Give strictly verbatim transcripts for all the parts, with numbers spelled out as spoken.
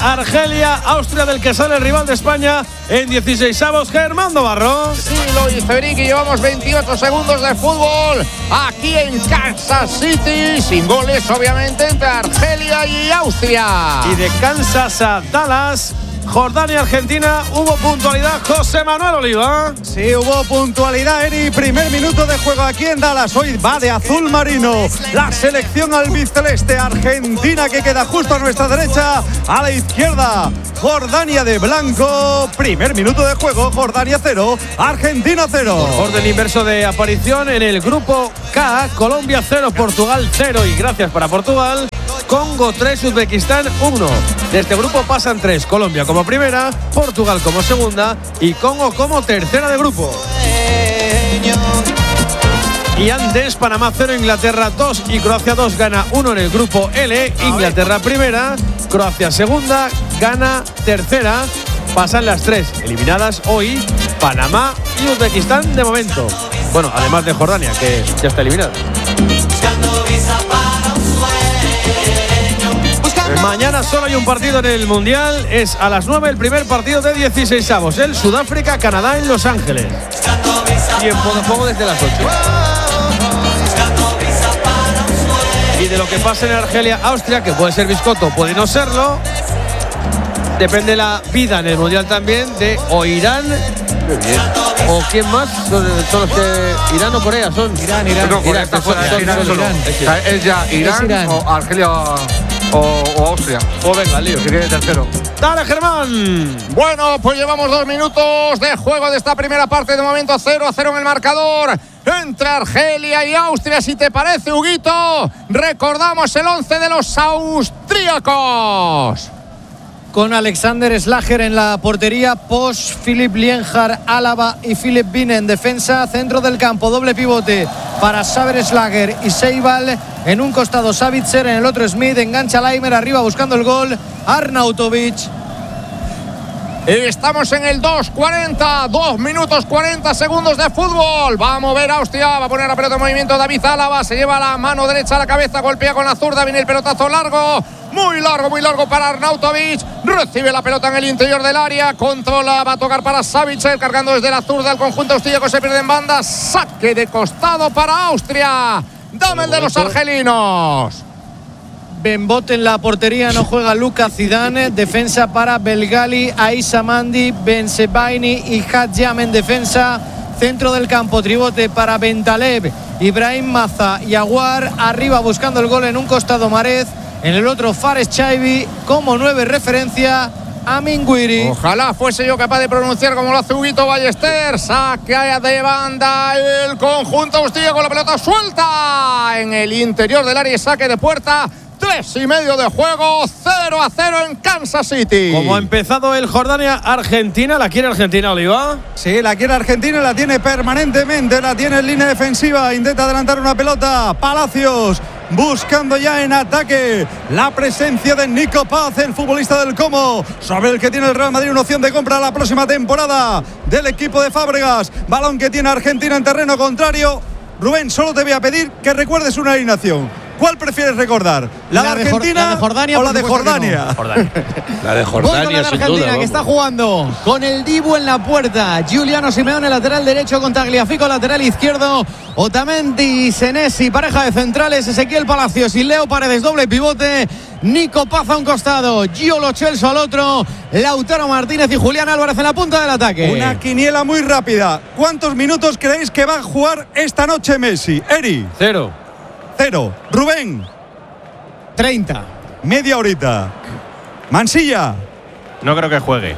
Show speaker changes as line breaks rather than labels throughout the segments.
Argelia, Austria, del que sale el rival de España en dieciseisavos, Germán Navarro.
Sí, lo dice Ricky, llevamos veintiocho segundos de fútbol aquí en Kansas City, sin goles obviamente entre Argelia y Austria.
Y de Kansas a Dallas, Jordania, Argentina, hubo puntualidad. José Manuel Oliva.
Sí, hubo puntualidad, Eri. Primer minuto de juego aquí en Dallas. Hoy va de azul marino la selección albiceleste. Argentina, que queda justo a nuestra derecha. A la izquierda, Jordania de blanco. Primer minuto de juego, Jordania cero, Argentina cero.
Orden inverso de aparición en el grupo K. Colombia cero, Portugal cero. Y gracias para Portugal. Congo tres, Uzbekistán uno. De este grupo pasan tres: Colombia como primera, Portugal como segunda y Congo como tercera de grupo. Y antes, Panamá cero, Inglaterra dos y Croacia dos. Gana uno en el grupo L. Inglaterra primera, Croacia segunda, Gana tercera. Pasan las tres eliminadas hoy, Panamá y Uzbekistán de momento. Bueno, además de Jordania, que ya está eliminada. Mañana solo hay un partido en el Mundial. Es a las nueve el primer partido de dieciseisavos. El Sudáfrica-Canadá en Los Ángeles. Tiempo de juego desde las ocho. Y de lo que pase en Argelia-Austria, que puede ser biscotto, puede no serlo, depende la vida en el Mundial también de o Irán o quién más son, son los que Irán o Corea son.
Irán, Irán.
No, Corea está fuera. Es Irán solo. Es ya Irán, Irán o Argelia o, o Austria.
O venga, lío.
Que viene tercero.
Dale, Germán.
Bueno, pues llevamos dos minutos de juego de esta primera parte. De momento cero a cero en el marcador entre Argelia y Austria. Si te parece, Huguito, recordamos el once de los austríacos.
Con Alexander Schlager en la portería, Posch, Philipp Lienhard, Álava y Philipp Biene en defensa. Centro del campo, doble pivote para Xaver Schlager y Seibal. En un costado Savitzer, en el otro Smith. Engancha Laimer, arriba buscando el gol Arnautovic.
Estamos en el dos cuarenta, dos minutos cuarenta segundos de fútbol. Va a mover Austria, va a poner la pelota en movimiento David Álava. Se lleva la mano derecha a la cabeza, golpea con la zurda, viene el pelotazo largo. Muy largo, muy largo para Arnautovic. Recibe la pelota en el interior del área. Controla, va a tocar para Savitzer. Cargando desde la zurda el conjunto austríaco, se pierde en banda. Saque de costado para Austria. Dame el de los argelinos.
Benbot en la portería, no juega Luka Zidane. Defensa para Belgali, Aissa Mandi, Ben Sebaini y Hadjam en defensa. Centro del campo, tribote para Bentaleb, Ibrahim Maza y Aguar. Arriba buscando el gol en un costado Marez. En el otro Fares Chaibi, como nueve referencia Amin Guiri.
Ojalá fuese yo capaz de pronunciar como lo hace Huguito Ballester. Saque de banda el conjunto austríaco con la pelota suelta en el interior del área y saque de puerta. Tres y medio de juego, cero a cero en Kansas City.
Como ha empezado el Jordania-Argentina, ¿la quiere Argentina, Oliva?
Sí, la quiere Argentina, la tiene permanentemente, la tiene en línea defensiva, intenta adelantar una pelota, Palacios buscando ya en ataque la presencia de Nico Paz, el futbolista del Como, sobre el que tiene el Real Madrid una opción de compra la próxima temporada del equipo de Fábregas. Balón que tiene Argentina en terreno contrario. Rubén, solo te voy a pedir que recuerdes una alineación. ¿Cuál prefieres recordar? ¿La,
la
de
de
Argentina
la de Jordania,
o la de Jordania?
No. Jordania.
La de Jordania,
Voy con la de
sin
Argentina,
duda,
que está jugando con el Dibu en la puerta. Giuliano Simeone, lateral derecho, con Tagliafico, lateral izquierdo. Otamendi y Senesi, pareja de centrales. Ezequiel Palacios y Leo Paredes, doble pivote. Nico Paz a un costado, Gio Lo Celso al otro. Lautaro Martínez y Julián Álvarez en la punta del ataque.
Una quiniela muy rápida. ¿Cuántos minutos creéis que va a jugar esta noche Messi? Eri.
Cero.
Cero. Rubén.
treinta.
Media horita. Mansilla.
No creo que juegue.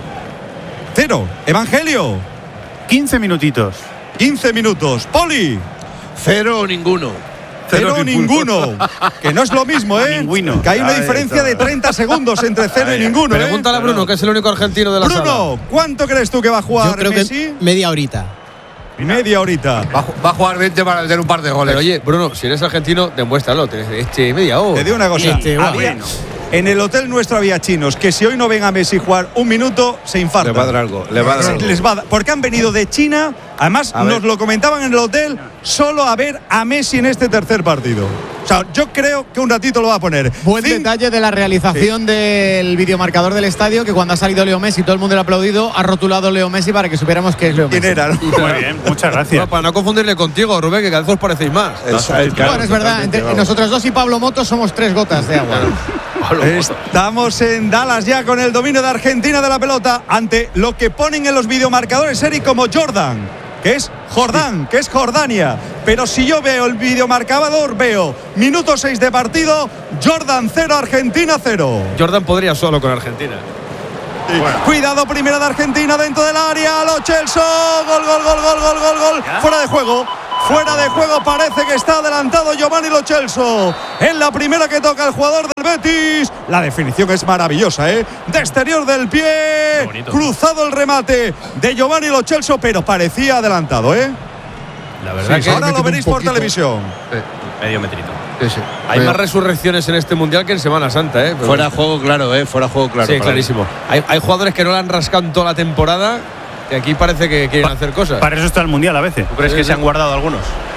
Cero. Evangelio.
quince minutitos.
quince minutos. Poli.
Cero o ninguno.
Cero,
Cero
ninguno.
ninguno.
Que no es lo mismo, ¿eh?
Ninguno.
Que hay una
Ahí
diferencia
está.
de treinta segundos entre cero
Ahí,
y ninguno, ¿eh?
Pregúntale a Bruno, que es el único argentino de la sala.
Bruno, ¿cuánto crees tú que va a jugar
Yo creo
Messi?
que media horita.
Media horita.
Va, a ju- va a jugar veinte para meter un par de goles.
Pero oye, Bruno, si eres argentino, demuéstralo. Tienes este media hora.
Te digo una cosa.
Este,
había, En el hotel nuestro había chinos que si hoy no ven a Messi jugar un minuto, se infartan.
Le va a dar algo. Le va a dar algo.
Les va a dar, porque han venido de China. Además,
A
nos
ver.
lo comentaban en el hotel, solo a ver a Messi en este tercer partido. O sea, yo creo que un ratito lo va a poner.
Buen
Cin-
detalle de la realización del videomarcador del estadio, que cuando ha salido Leo Messi, todo el mundo le ha aplaudido, ha rotulado Leo Messi para que supiéramos que es Leo Messi.
¿Quién era? ¿no?
Muy bien, muchas gracias.
No, para no confundirle contigo, Rubén, que cada vez os parecéis más.
Es- el- claro,
Bueno, es verdad,
totalmente,
entre
vamos.
nosotros dos y Pablo Moto somos tres gotas de agua.
Estamos en Dallas ya con el dominio de Argentina de la pelota ante lo que ponen en los videomarcadores, Eric, como Jordan, que es Jordán, que es Jordania. Pero si yo veo el videomarcador, veo minuto seis de partido, Jordan cero, Argentina cero.
Jordan podría solo con Argentina.
Cuidado, primera de Argentina dentro del área, Lo Celso, gol, gol, gol, gol, gol, gol, gol, fuera de juego. Fuera de juego, parece que está adelantado Giovanni Lo Celso. En la primera que toca el jugador del Betis. La definición es maravillosa, ¿eh? De exterior del pie. Cruzado el remate de Giovanni Lo Celso, pero parecía adelantado, ¿eh?
La verdad que
Ahora lo veréis por televisión.
Medio metrito.
Sí, sí.
hay más resurrecciones en este mundial que en Semana Santa, ¿eh? Pero-
Fuera de juego, claro, ¿eh? Fuera de juego, claro.
Sí,
para
clarísimo. Hay, hay jugadores que no la han rascado en toda la temporada, que aquí parece que quieren hacer cosas.
Para eso está el mundial a veces. ¿Tú crees que se han guardado algunos?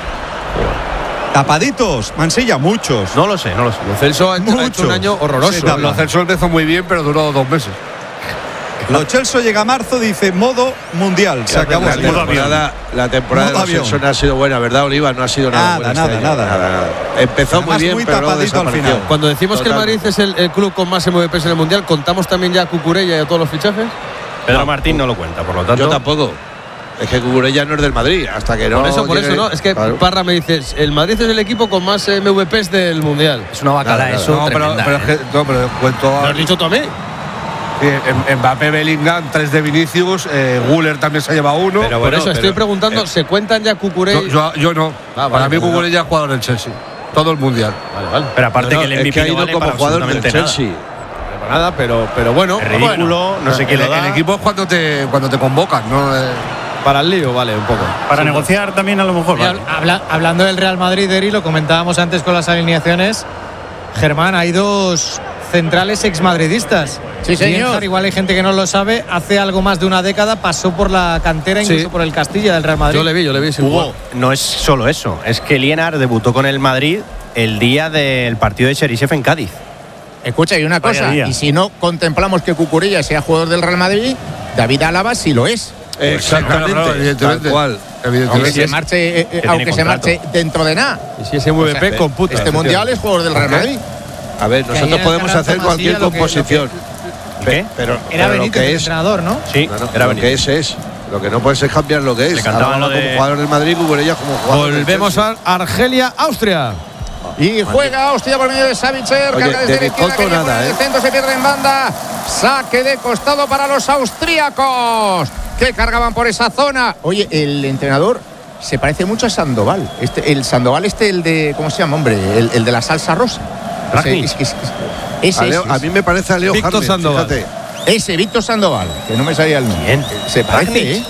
Tapaditos, Mansilla, muchos.
No lo sé, no lo sé.
Lo Celso ha hecho, ha hecho
Muchos.
un año horroroso.
Sí,
Lo Celso empezó muy bien, pero duró dos meses.
Lo Celso llega a marzo, dice modo mundial. Se acabó.
La
el
modo
temporada, la temporada de
Modo
los
avión.
Celso no ha sido buena, ¿verdad, Oliva? No ha sido nada,
Nada,
buena
nada,
este año.
nada.
nada. Empezó
Además,
muy bien,
muy
pero luego
tapadito al
desapareció.
final.
Cuando decimos que el
Totalmente.
Madrid es el, el club con más M V Ps en el mundial, ¿contamos también ya a Cucurella y a todos los fichajes?
Pedro Martín no lo cuenta, por lo tanto.
Yo tampoco. Es que Cucurella no es del Madrid, hasta que no.
por eso, por
tiene-
eso, ¿no? Es que
Claro.
Parra me dice, el Madrid es el equipo con más M V Ps del mundial.
Es una bacala,
Nada, nada.
eso.
No, pero,
tremenda,
pero es
¿eh?
que. No, pero cuento.
¿Lo has dicho tú a mí?
Sí, en- Mbappé, Bellingham, tres de Vinicius. Eh, Guller también se ha llevado uno.
por
bueno,
eso estoy
pero-
preguntando,
eh,
¿se cuentan ya Cucurella?
yo, yo, yo no.
vale,
Para mí,
vale,
Cucurella es jugador del Chelsea. Todo el mundial.
Vale, vale.
Pero aparte
No,
que el
es
M V
que
P
ha
no
ido
vale
como
para
jugador del
absolutamente nada.
Chelsea.
Para nada, pero, pero bueno.
Es ridículo, no sé quién
el,
lo da.
el equipo es cuando te, cuando te convocan, ¿no? Eh,
Para el lío, vale, un poco.
Para negociar también a lo mejor.
Y
Vale.
hab- habla- hablando del Real Madrid, Eri, lo comentábamos antes con las alineaciones. Germán, hay dos centrales exmadridistas.
Sí, señor.
Lienhard, igual hay gente que no lo sabe, hace algo más de una década pasó por la cantera,
Sí.
incluso por el Castilla del Real Madrid.
Yo le vi, yo le vi. sin
Hugo,
jugar.
no es solo eso, es que Lienhard debutó con el Madrid el día del partido de Cheryshev en Cádiz.
Escucha, y una
Vaya
cosa,
día.
y si no contemplamos que Cucurella sea jugador del Real Madrid, David Álava sí lo es.
Exactamente.
claro,
tal
evidentemente.
cual.
Aunque
Evidentemente.
se marche, eh, eh,
tiene
aunque se
contrato.
marche dentro de nada.
Y si es M V P,
O sea,
computa.
Este mundial es jugador del Real Madrid.
A ver,
Que ahí
nosotros
en
podemos
el
hacer
Real
cualquier
Masía lo que-
composición.
¿Qué?
Pero,
Era
pero lo
Benítez el
que es.
entrenador, ¿no?
Sí,
No, no,
era
lo
Benítez.
que es es. Lo que no puedes es cambiar lo que es.
Le cantaban
Álava
lo de-
como jugador del Madrid, Cucurella como jugador del
Volvemos
Chelsea.
a Argelia, Austria.
Y juega hostia por medio de Savitzer.
Oye,
Carga desde
de
la izquierda.
Nicoto
Quería
nada,
poner el
¿eh?
centro, se pierde en banda. Saque de costado para los austríacos, que cargaban por esa zona. Oye, el entrenador se parece mucho a Sandoval. Este, el Sandoval este, el de… ¿Cómo se llama, hombre? El, el de la salsa rosa. Ese,
Ragnick.
es que es- ese,
A, Leo-
ese,
a mí me parece a Leo
Víctor
Harden,
Sandoval.
fíjate.
ese, Víctor Sandoval. Que no me salía el nombre.
¿Quién?
Se parece,
Ragnick.
¿eh?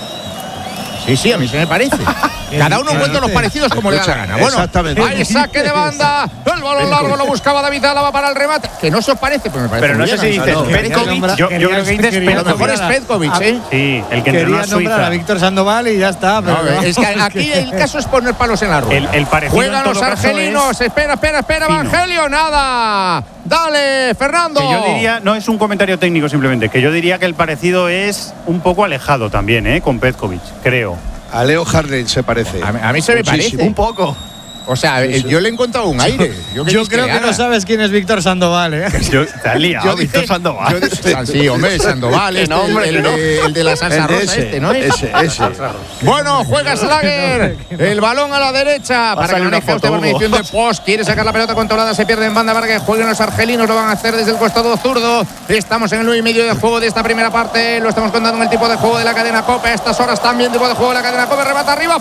Sí, sí, a mí se me parece. Cada uno encuentra los parecidos como le da la
Escucha,
gana. Bueno,
exactamente.
hay saque de banda. El balón largo lo buscaba David Álava para el remate. Que no se os parece, pero me parece
Pero no
muy
sé si
bien.
dices
no, no.
Petkovic.
Quería
Yo, yo creo que dices
quería-
A lo mejor es
Petkovic.
Petkovic, ¿eh?
Sí, el que entrenó
Quería
a
nombrar a
Suiza.
Víctor Sandoval y ya está. Pero
No,
no.
es que aquí el caso es poner palos en la rueda.
El- el parecido
Juegan
en todo
los
caso
argelinos.
es
Espera, espera, espera,
fino.
Evangelio. Nada. Dale, Fernando.
Que yo diría, no es un comentario técnico simplemente, que yo diría que el parecido es un poco alejado también, ¿eh? Con Petkovic, creo.
A Leo Harden se parece.
A mí, a mí se me
Muchísimo.
parece.
Un
poco.
O sea, eh, yo le he encontrado un aire.
Yo
Yo, queréis
creo
le
que no
haga?
sabes quién es Víctor Sandoval, ¿eh?
Yo, te has liado,
Yo dije-
Víctor Sandoval.
yo dije- Ah, sí, hombre, Sandoval,
Que
este,
no, hombre,
el,
que
el
no.
de, el de la salsa
El de
rosa
ese,
este, ¿no es?
ese, ese.
Bueno, juega Slager. El balón a la derecha para que
salir una
maneje usted
foto,
por medición
Hugo.
de post. Quiere sacar la pelota controlada, se pierde en banda para que jueguen los argelinos. Lo van a hacer desde el costado zurdo. Estamos en el nueve y medio de juego de esta primera parte. Lo estamos contando en el tipo de juego de la cadena Copa. A estas horas también tipo de juego de la cadena Copa. Remata arriba,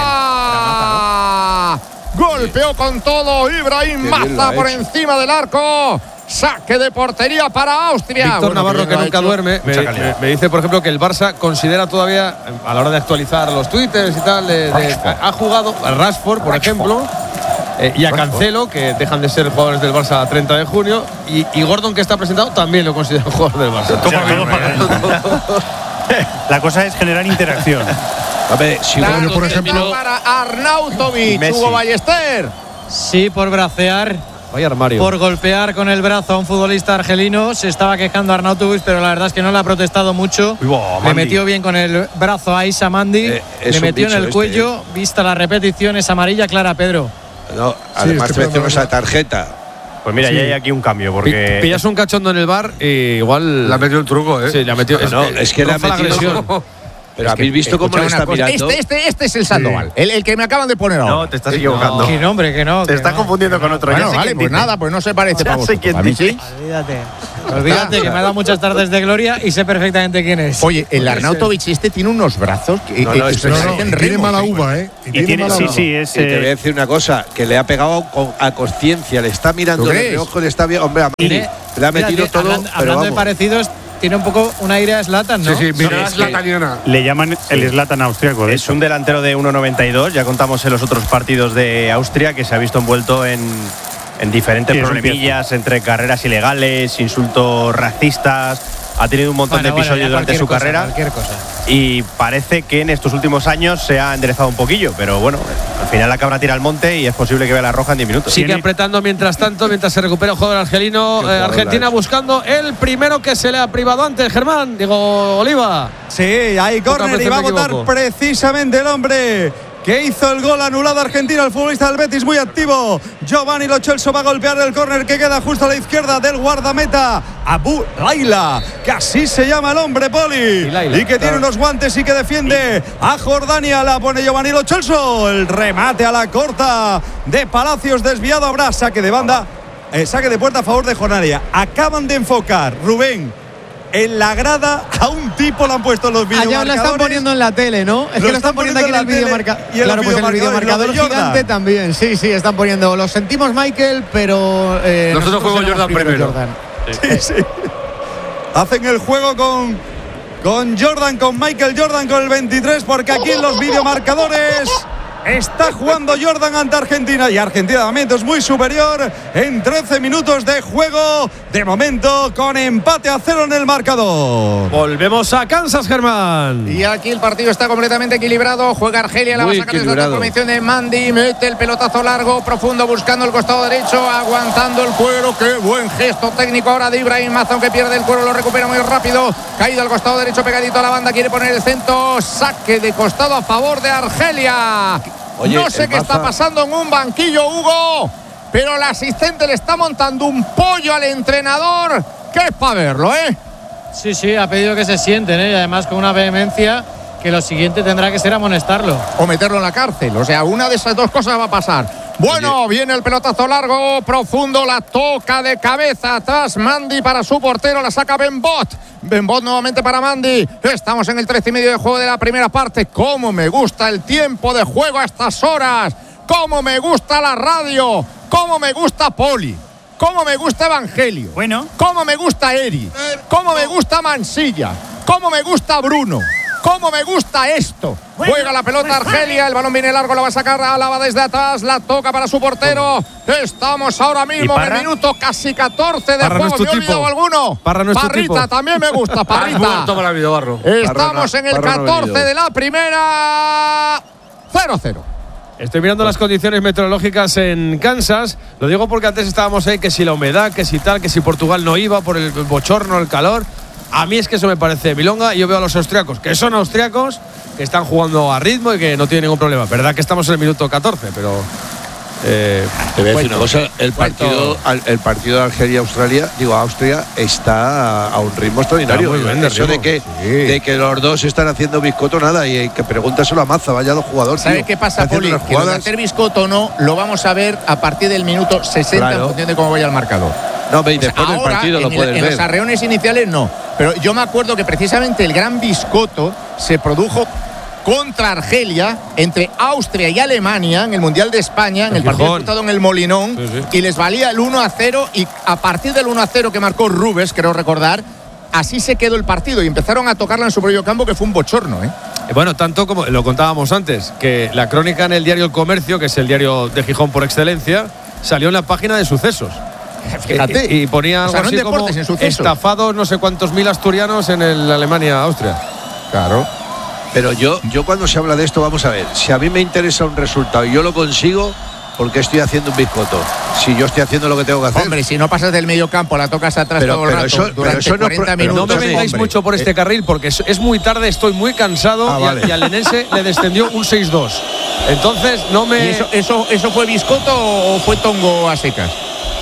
fuera. Golpeó con todo Ibrahim
Qué bien lo
Maza
ha
por
hecho.
encima del arco. Saque de portería para Austria.
Víctor
Bueno,
Navarro,
bien
que
lo ha
nunca
hecho.
duerme, me,
Mucha calidad.
me- me dice, por ejemplo, que el Barça considera todavía, a la hora de actualizar los twitters y tal, de- de- ha, ha jugado a Rashford, por ejemplo, Eh, y a Cancelo, que dejan de ser jugadores del Barça a treinta de junio. Y, y Gordon, que está presentado, también lo consideran jugador del Barça.
Toma, toma. La cosa es generar interacción.
A ver, si
Claro,
por ejemplo.
para Arnautovic, Hugo Ballester.
Sí, por bracear.
Vaya armario.
Por golpear con el brazo a un futbolista argelino. Se estaba quejando Arnautovic, pero la verdad es que no le ha protestado mucho.
Uy, wow,
le metió bien con el brazo a Issa Mandi.
Eh,
le metió en el
este,
cuello.
eh.
Vista la repetición, es amarilla clara, Pedro.
No, además te metemos esa tarjeta.
Pues mira,
Sí.
ya hay aquí un cambio, porque.
Pillas un cachondo en el bar y igual.
Le ha metido un truco, ¿eh?
Sí, le ha metido.
No, no, es que le ha
roza la
metido.
agresión.
Pero habéis visto cómo le está mirando.
Este, este, este es el Sandoval, el, el que me acaban de poner ahora.
No, te estás equivocando.
Que no, hombre, que no.
Te
que
estás
no.
confundiendo con otro.
Bueno,
Ya sé
vale,
quién
pues
dice.
nada, pues no se parece
Ya
para
sé
vosotros.
quién
¿A mí
dice.
sí?
Olvídate. Olvídate que me ha dado muchas tardes de gloria y sé perfectamente quién es.
Oye, el Arnautovic este tiene unos brazos que,
No,
que-
no,
que
es-
se
no, no,
parecen
tiene
remos,
mala
¿eh?
uva, ¿eh?
Y tiene,
mala
sí,
uva.
sí, es.
Y te voy a
eh,
decir una cosa, que le ha pegado con, a conciencia, le está mirando
¿Tú
de
crees?
reojo, le está bien. Hombre, a mí
Tiene-
le ha metido
fíjate,
todo.
Hablando,
pero
hablando de
vamos.
parecidos, tiene un poco un aire a Zlatan, ¿no?
Sí, sí, mira,
Sí,
es
es
la
que-
italiana.
Le llaman el Zlatan austriaco. de
Es
hecho.
un delantero de uno noventa y dos, ya contamos en los otros partidos de Austria, que se ha visto envuelto en, en diferentes
Sí, es un
problemillas entre carreras ilegales, insultos racistas. Ha tenido un montón
Bueno,
de
bueno,
episodios
ya
durante
cualquier
su
cosa,
carrera
Cualquier cosa.
y parece que en estos últimos años se ha enderezado un poquillo, pero bueno, al final la cabra tira al monte y es posible que vea la roja en diez minutos.
Sigue
Tiene-
apretando mientras tanto, mientras se recupera el jugador argelino.
Qué
Eh,
jugador
Argentina
la ha hecho.
buscando el primero que se le ha privado antes, Germán. Digo, Oliva.
Sí, hay
Pocas
córner y
veces
va a
me
votar
equivoco.
precisamente el hombre que hizo el gol anulado argentino, el futbolista del Betis muy activo. Giovanni Lo Celso va a golpear el córner que queda justo a la izquierda del guardameta Abu Laila, que así se llama el hombre, Poli,
Laila.
y que tiene unos guantes y que defiende a Jordania. La pone Giovanni Lo Celso, el remate a la corta de Palacios desviado. Habrá saque de banda, eh, saque de puerta a favor de Jordania. Acaban de enfocar, Rubén, en la grada a un tipo, lo han puesto en los
Allá lo
videomarcadores.
están poniendo en la tele, ¿no? Es
Lo
que lo están poniendo aquí en el
la tele
videomarcador.
y en
Claro,
los
pues en el
videomarcadores,
videomarcador
lo de Jordan.
gigante también. Sí, sí, están poniendo. Lo sentimos, Michael, pero. Eh,
Nosotros fuimos
éramos
Jordan primero.
Jordan.
Sí, sí. Hacen el juego con, con Jordan, con Michael Jordan con el veintitrés, porque aquí en los videomarcadores está jugando Jordan ante Argentina y Argentina de momento es muy superior en trece minutos de juego, de momento con empate a cero en el marcador.
Volvemos a Kansas, Germán.
Y aquí el partido está completamente equilibrado. Juega Argelia, la va a
Muy
sacar desde la
equilibrado.
comisión de Mandi. Mete el pelotazo largo, profundo, buscando el costado derecho, aguantando el cuero. Qué buen gesto técnico ahora de Ibrahim Mazón, que pierde el cuero, lo recupera muy rápido. Caído al costado derecho, pegadito a la banda, quiere poner el centro. Saque de costado a favor de Argelia.
Oye,
no sé
el
qué está
Maza-
pasando en un banquillo, Hugo, pero el asistente le está montando un pollo al entrenador, que es para verlo, ¿eh?
Sí, sí, ha pedido que se sienten, ¿eh? Y además con una vehemencia que lo siguiente tendrá que ser amonestarlo.
O meterlo en la cárcel. O sea, una de esas dos cosas va a pasar. Bueno, viene el pelotazo largo, profundo, la toca de cabeza atrás Mandi para su portero, la saca Benbot. Benbot nuevamente para Mandi. Estamos en el trece y medio de juego de la primera parte. Cómo me gusta el tiempo de juego a estas horas. Cómo me gusta la radio. Cómo me gusta Poli. Cómo me gusta Evangelio.
Bueno.
Cómo me gusta Eri. Cómo me gusta Mansilla. Cómo me gusta Bruno. Cómo me gusta esto. Juega la pelota Argelia, el balón viene largo, la va a sacar Álava desde atrás, la toca para su portero. Estamos ahora mismo en el minuto casi catorce de
Parra no
juego.
es tu
¿Me he olvidado
tipo.
alguno?
Parra no es tu
Parrita,
tipo.
también me gusta,
Has
Parrita.
muerto para el Barro.
Estamos en el
Parra no ha
catorce
venido.
de la primera. cero cero.
Estoy mirando las condiciones meteorológicas en Kansas. Lo digo porque antes estábamos ahí, que si la humedad, que si tal, que si Portugal no iba por el bochorno, el calor. A mí es que eso me parece milonga y yo veo a los austriacos, que son austriacos, que están jugando a ritmo y que no tienen ningún problema. Verdad que estamos en el minuto catorce, pero… Eh,
Te voy a decir una cosa, el partido, al- el partido de Argelia-Australia, digo Austria, está a un ritmo extraordinario.
Está muy bien de
Eso de
ritmo.
que, de que los dos están haciendo biscoto, nada, y que pregúntaselo a Maza, vaya dos jugadores.
¿Sabes
tío,
qué pasa,
haciendo
Poli?
unas
Que lo de
jugadas.
hacer biscoto no lo vamos a ver a partir del minuto sesenta
Claro.
en función de cómo vaya el marcador.
No, ve, y
O sea,
después del
ahora,
partido lo
en el-
puedes
en
ver.
los arreones iniciales no. Pero yo me acuerdo que precisamente el gran biscoto se produjo contra Argelia, entre Austria y Alemania, en el Mundial de España, en el partido
Gijón.
disputado en el Molinón,
Sí, sí.
y les valía el uno a cero, y a partir del uno a cero que marcó Rubens, creo recordar, así se quedó el partido, y empezaron a tocarla en su propio campo, que fue un bochorno, ¿eh?
Bueno, tanto como lo contábamos antes, que la crónica en el diario El Comercio, que es el diario de Gijón por excelencia, salió en la página de sucesos.
Fíjate.
Y, y ponía algo
O sea, no
así
en
como
deportes, en sucesos.
estafados no sé cuántos mil asturianos en el Alemania-Austria.
Claro.
Pero yo, yo cuando se habla de esto, vamos a ver, si a mí me interesa un resultado y yo lo consigo, ¿por qué estoy haciendo un bizcoto? Si yo estoy haciendo lo que tengo que hacer.
Hombre, si no pasas del medio campo, la tocas atrás
Pero-
todo el
pero
rato
eso- pero
durante
eso no-
cuarenta
pero
minutos.
No me vengáis
hombre.
mucho por este carril porque es, es muy tarde, estoy muy cansado
Ah,
y, a-
vale.
y al Lenense le descendió un seis dos. Entonces no me…
¿Y eso, eso, eso fue biscoto o fue tongo a secas?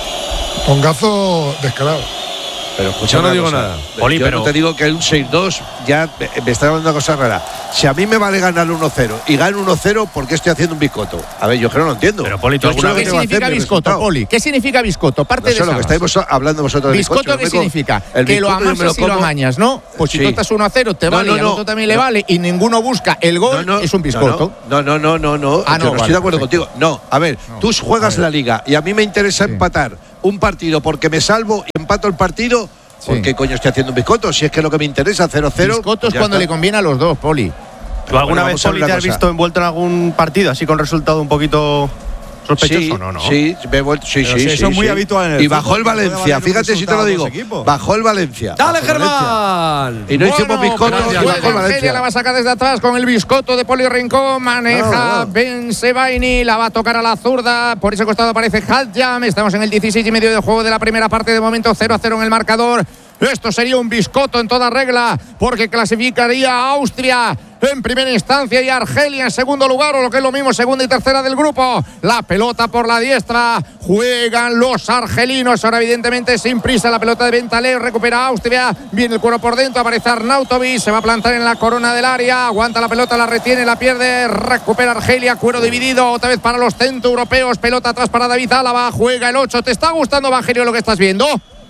Tongazo descarado.
Pero escucha
Yo no
una
digo
cosa.
nada.
Poli,
yo
pero-
no te digo que un seis dos ya me, me está dando una cosa rara. Si a mí me vale ganar uno cero y gano uno cero, ¿por qué estoy haciendo un bizcoto? A ver, yo creo que no lo entiendo.
Pero, Poli, ¿tú
Yo sé
alguna
lo que
¿Qué
tengo que hacer,
significa
mi
biscoto,
resultado.
Poli? ¿Qué significa biscoto? Parte
No sé
de
lo que
esas.
estáis vos- hablando vosotros de
¿Biscoto
bizcocho.
qué
Yo me co-
significa?
el
Que lo
bizcoto yo me
amasas y lo
como-
amañas, ¿no? Pues si
Sí.
tú estás uno a cero, te
No,
vale
no,
y al
no.
otro también le
No.
vale y ninguno busca el gol,
No, no,
es un biscoto.
No, no, no, no, no.
Ah, no,
yo no
vale,
estoy de acuerdo
perfecto.
contigo. No, a ver, tú juegas la liga y a mí me interesa
Sí.
empatar un partido porque me salvo y empato el partido.
Sí.
¿Por qué coño estoy haciendo un bizcoto? Si es que lo que me interesa, cero cero.
Biscoto es
ya
cuando
está.
le conviene a los dos, Poli.
¿Tú alguna
Bueno,
vez,
vamos a ver
Poli,
una
te has
cosa.
visto envuelto en algún partido así con resultado un poquito sospechoso?
Sí,
no, no.
sí, me he vuelto, sí,
Pero
sí,
si
sí,
eso es muy
sí.
habitual en el
Y bajó
fútbol,
el
que puede
Valencia,
valer un
fíjate si te lo
resultado a
digo.
dos equipos.
Bajó el Valencia.
¡Dale,
Bajó el Valencia.
Germán!
Y no hicimos
Bueno,
bizcoto
pero
y
juega
bajó el
Argelia,
Valencia.
la va a sacar desde atrás con el biscoto de Poli Rincón. Maneja
Claro, claro.
Ben Sebaini, la va a tocar a la zurda. Por ese costado aparece Hadjam. Estamos en el dieciséis y medio de juego de la primera parte. De momento cero a cero en el marcador. Esto sería un biscoto en toda regla porque clasificaría a Austria en primera instancia y Argelia en segundo lugar, o lo que es lo mismo, segunda y tercera del grupo. La pelota por la diestra, juegan los argelinos, ahora evidentemente sin prisa. La pelota de Bentaleb, recupera Austria, viene el cuero por dentro, aparece Arnautovic, se va a plantar en la corona del área, aguanta la pelota, la retiene, la pierde, recupera Argelia, cuero dividido, otra vez para los centroeuropeos, pelota atrás para David Álava, juega el ocho. ¿Te está gustando, Evangelio, lo que estás viendo?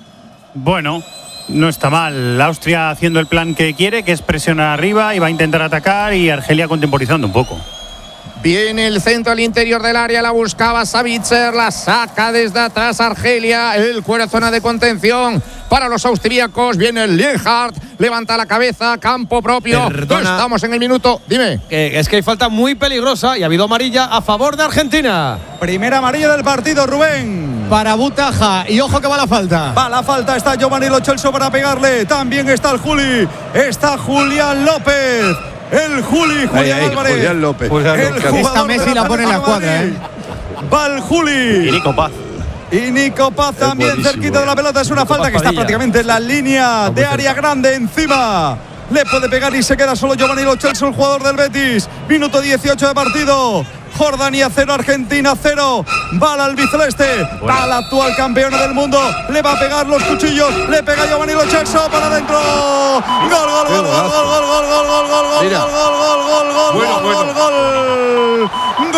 Bueno, no está mal. Austria haciendo el plan que quiere, que es presionar arriba y va a intentar atacar, y Argelia contemporizando un poco.
Viene el centro al interior del área, la buscaba Savitzer, la saca desde atrás Argelia, el cuero zona de contención para los austríacos, viene el Lienhardt, levanta la cabeza, campo propio.
Perdona.
Estamos en el minuto, dime.
Que es que hay falta muy peligrosa y ha habido amarilla a favor de Argentina.
Primera amarilla del partido, Rubén.
Para Butaja. Y ojo que va la falta.
Va la falta, está Giovanni Lo Celso para pegarle. También está el Juli. Está Julián López. El Juli, Julián
Ahí, ahí,
Álvarez.
Julián López.
El
Esta
jugador
Esta Messi
del
la pone en la
Atlético de
cuadra,
Madrid. Va el Juli.
Y Nico Paz.
Y Nico Paz también
buenísimo,
cerquita de la pelota. Es una
Nico
falta
Paz
que está
Padilla.
prácticamente en la línea de área grande encima. Le puede pegar y se queda solo Giovanni Lo Celso, el jugador del Betis. Minuto dieciocho de partido. Jordania cero, Argentina cero. Bala al albiceleste. Va la actual campeona del mundo. Le va a pegar los cuchillos. Le pega Giovanni Lo Celso para adentro. Gol, gol, gol, gol, gol, gol, gol, gol, gol, gol, gol,
Mira.
gol, gol, gol, gol, gol,
Bueno,
gol,
bueno.
gol, gol.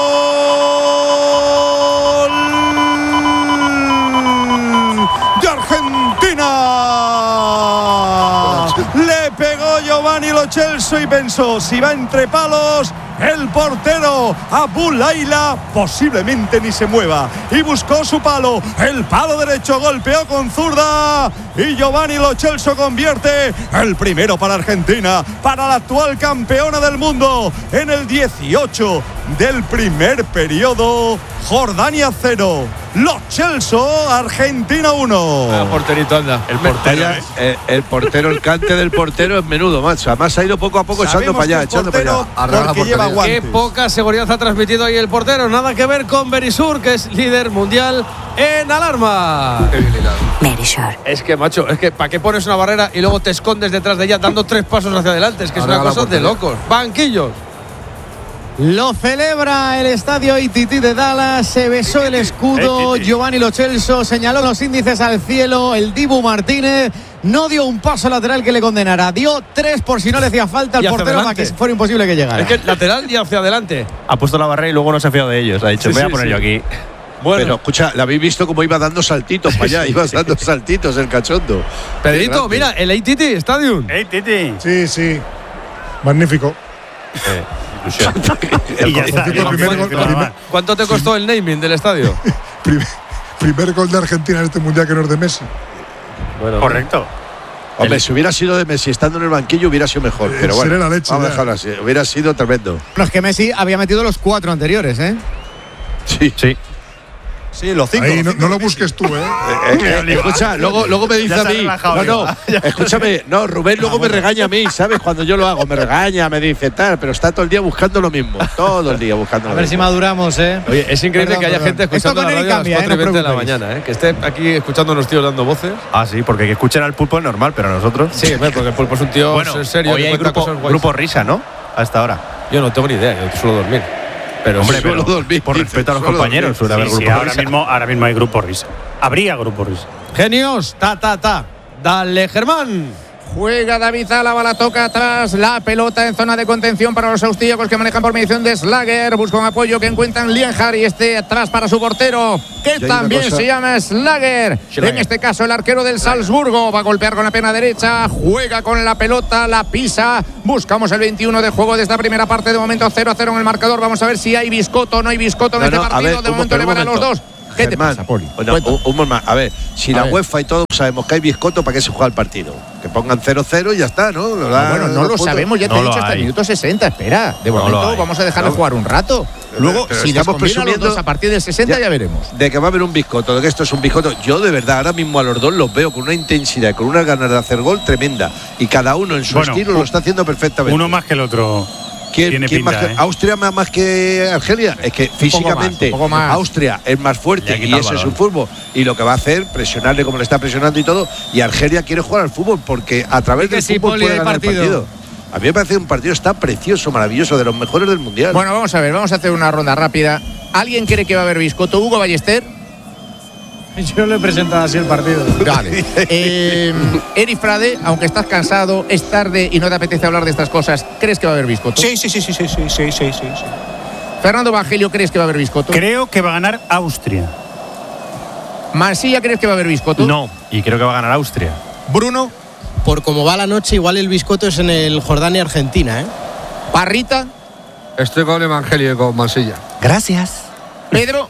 Gol de Argentina. Le pegó Giovanni Lo Celso y pensó, si va entre palos, el portero Abu Laila posiblemente ni se mueva. Y buscó su palo, el palo derecho, golpeó con zurda. Y Giovanni Lo Celso convierte el primero para Argentina, para la actual campeona del mundo. En el dieciocho del primer periodo, Jordania cero, Lo Celso, Argentina uno.
Ah, porterito, anda.
El portero, eh, el portero, el cante del portero es menudo, macho. Además ha ido poco a poco echando para allá, echando para allá.
Arregla la
porque lleva
portería.
Qué
guantes.
poca seguridad ha transmitido ahí el portero. Nada que ver con Berisur, que es líder mundial en alarma.
Merisure.
Es que, macho, es que ¿para qué pones una barrera y luego te escondes detrás de ella dando tres pasos hacia adelante? Es que es
Arregla
una
la
cosa de
portería.
locos. Banquillos.
Lo celebra el estadio I T T de Dallas. Se besó el escudo.
Eh, Titi.
Giovanni Lo Celso señaló los índices al cielo. El Dibu Martínez no dio un paso lateral que le condenara. Dio tres por si no le hacía falta al
Y hacia
portero para
adelante.
que fuera imposible que llegara.
Es que lateral y hacia adelante.
Ha puesto la barrera y luego no se ha fiado de ellos. Ha dicho,
Sí,
voy a
sí,
poner
sí.
yo aquí.
Bueno,
Pero escucha, ¿la habéis visto cómo iba dando saltitos para allá? Iba dando saltitos el cachondo.
Pedrito,
Qué grande.
mira, el A T T Stadium.
¡Ey, Titi!
Sí, sí. Magnífico.
Y ya está.
Concepto
y
primero,
no-
primer-
no-
¿Cuánto te costó el naming del estadio?
Primer, primer gol de Argentina en este mundial que no es de Messi.
Bueno,
Correcto.
Hombre, si hubiera sido de Messi estando en el banquillo hubiera sido mejor, pero bueno,
la leche,
vamos a
ya.
dejarlo así. Hubiera sido tremendo.
No, es que Messi había metido los cuatro anteriores, ¿eh?
Sí,
sí.
Sí, los cinco.
Ahí,
los
no,
cinco
no lo
de Messi.
busques tú, ¿eh?
Eh, eh, escucha, luego, luego me dice
Ya
a
se ha
mí.
relajado,
No, no,
ya.
escúchame. No, Rubén luego me regaña a mí, ¿sabes? Cuando yo lo hago, me regaña, me dice tal, pero está todo el día buscando lo mismo. Todo el día buscando
A
lo
ver
mismo.
si maduramos, ¿eh?
Oye, es increíble
Perdón,
que haya
perdón.
gente
Esto
escuchando
con
la
él
radio a las
cambia, ¿eh?
cuatro y
No
veinte de la
preocupéis.
mañana, ¿eh? Que esté aquí escuchando a unos tíos dando voces.
Ah, sí, porque que escuchen al pulpo es normal, pero a nosotros.
Sí, hombre, porque el pulpo es un tío
Bueno,
en serio.
hoy
que
hay
cuenta
grupo,
cosas guays.
grupo risa, ¿no? Hasta ahora.
Yo no tengo ni idea, yo suelo dormir. Pero
Hombre,
suelo
pero
dormir,
por
dice,
respeto a los
suelo
compañeros, suele haber
Sí, sí,
grupo
ahora
risa.
mismo, ahora mismo hay grupo risa. Habría grupo risa.
Genios, ta, ta, ta. Dale, Germán.
Juega David Álava, la toca atrás, la pelota en zona de contención para los austríacos que manejan por mediación de Slager. Busca un apoyo que encuentran Lienhard y este atrás para su portero, que
hay una
también
cosa-
se llama Slager. En este caso, el arquero del Salzburgo va a golpear con la pierna derecha, juega con la pelota, la pisa. Buscamos el veintiuno de juego de esta primera parte. De momento cero a cero en el marcador. Vamos a ver si hay biscoto o no hay biscoto en
No,
este
no, a
partido.
ver,
de
un-
momento
pero
le
un
van a los
momento.
dos. ¿Qué te
Germán,
pasa, Poli?
Bueno,
Cuenta.
un, un momento. A ver, si
A
la
ver.
UEFA y todos sabemos que hay biscoto, ¿para qué se juega el partido? Que pongan cero cero y ya está, ¿no? Lo
Ah,
da
bueno, no
dos
lo
puntos.
sabemos, ya te
No
he
lo
dicho hasta el
hay.
minuto sesenta. Espera, de
No lo
momento
hay.
vamos a dejarle
No.
jugar un rato. Luego,
Pero
si
estamos
les conviene a los
presumiendo
dos a partir del sesenta ya, veremos.
De que va a haber un biscoto, de que esto es un biscoto. Yo de verdad ahora mismo a los dos los veo con una intensidad, con unas ganas de hacer gol tremenda. Y cada uno en su
Bueno,
estilo lo está haciendo perfectamente.
Uno más que el otro.
¿Quién,
tiene
quién
pinta,
más que-
¿eh?
¿Austria más, más que Argelia? Es que físicamente
más, un poco más.
Austria es más
Le
fuerte
ha
y
quitado
ese
el
es su
balón.
fútbol. Y lo que va a hacer, presionarle como le está presionando y todo. Y Argelia quiere jugar al fútbol porque a través
Y que
del
sí,
fútbol
Poli,
puede
hay
ganar el
partido.
partido. A mí me parece un partido está precioso, maravilloso, de los mejores del mundial.
Bueno, vamos a ver, vamos a hacer una ronda rápida. ¿Alguien cree que va a haber biscoto? Hugo Ballester.
Yo le he presentado así el partido.
Dale. eh, Eri Frade, aunque estás cansado, es tarde y no te apetece hablar de estas cosas, ¿crees que va a haber biscoto?
Sí, sí, sí, sí, sí, sí, sí, sí, sí.
Fernando Evangelio, ¿crees que va a haber biscoto?
Creo que va a ganar Austria.
Mansilla, ¿crees que va a haber biscoto?
No, y creo que va a ganar Austria.
Bruno.
Por cómo va la noche, igual el biscoto es en el Jordania-Argentina, ¿eh?
Parrita.
Estoy con Evangelio y con Mansilla.
Gracias.
Pedro.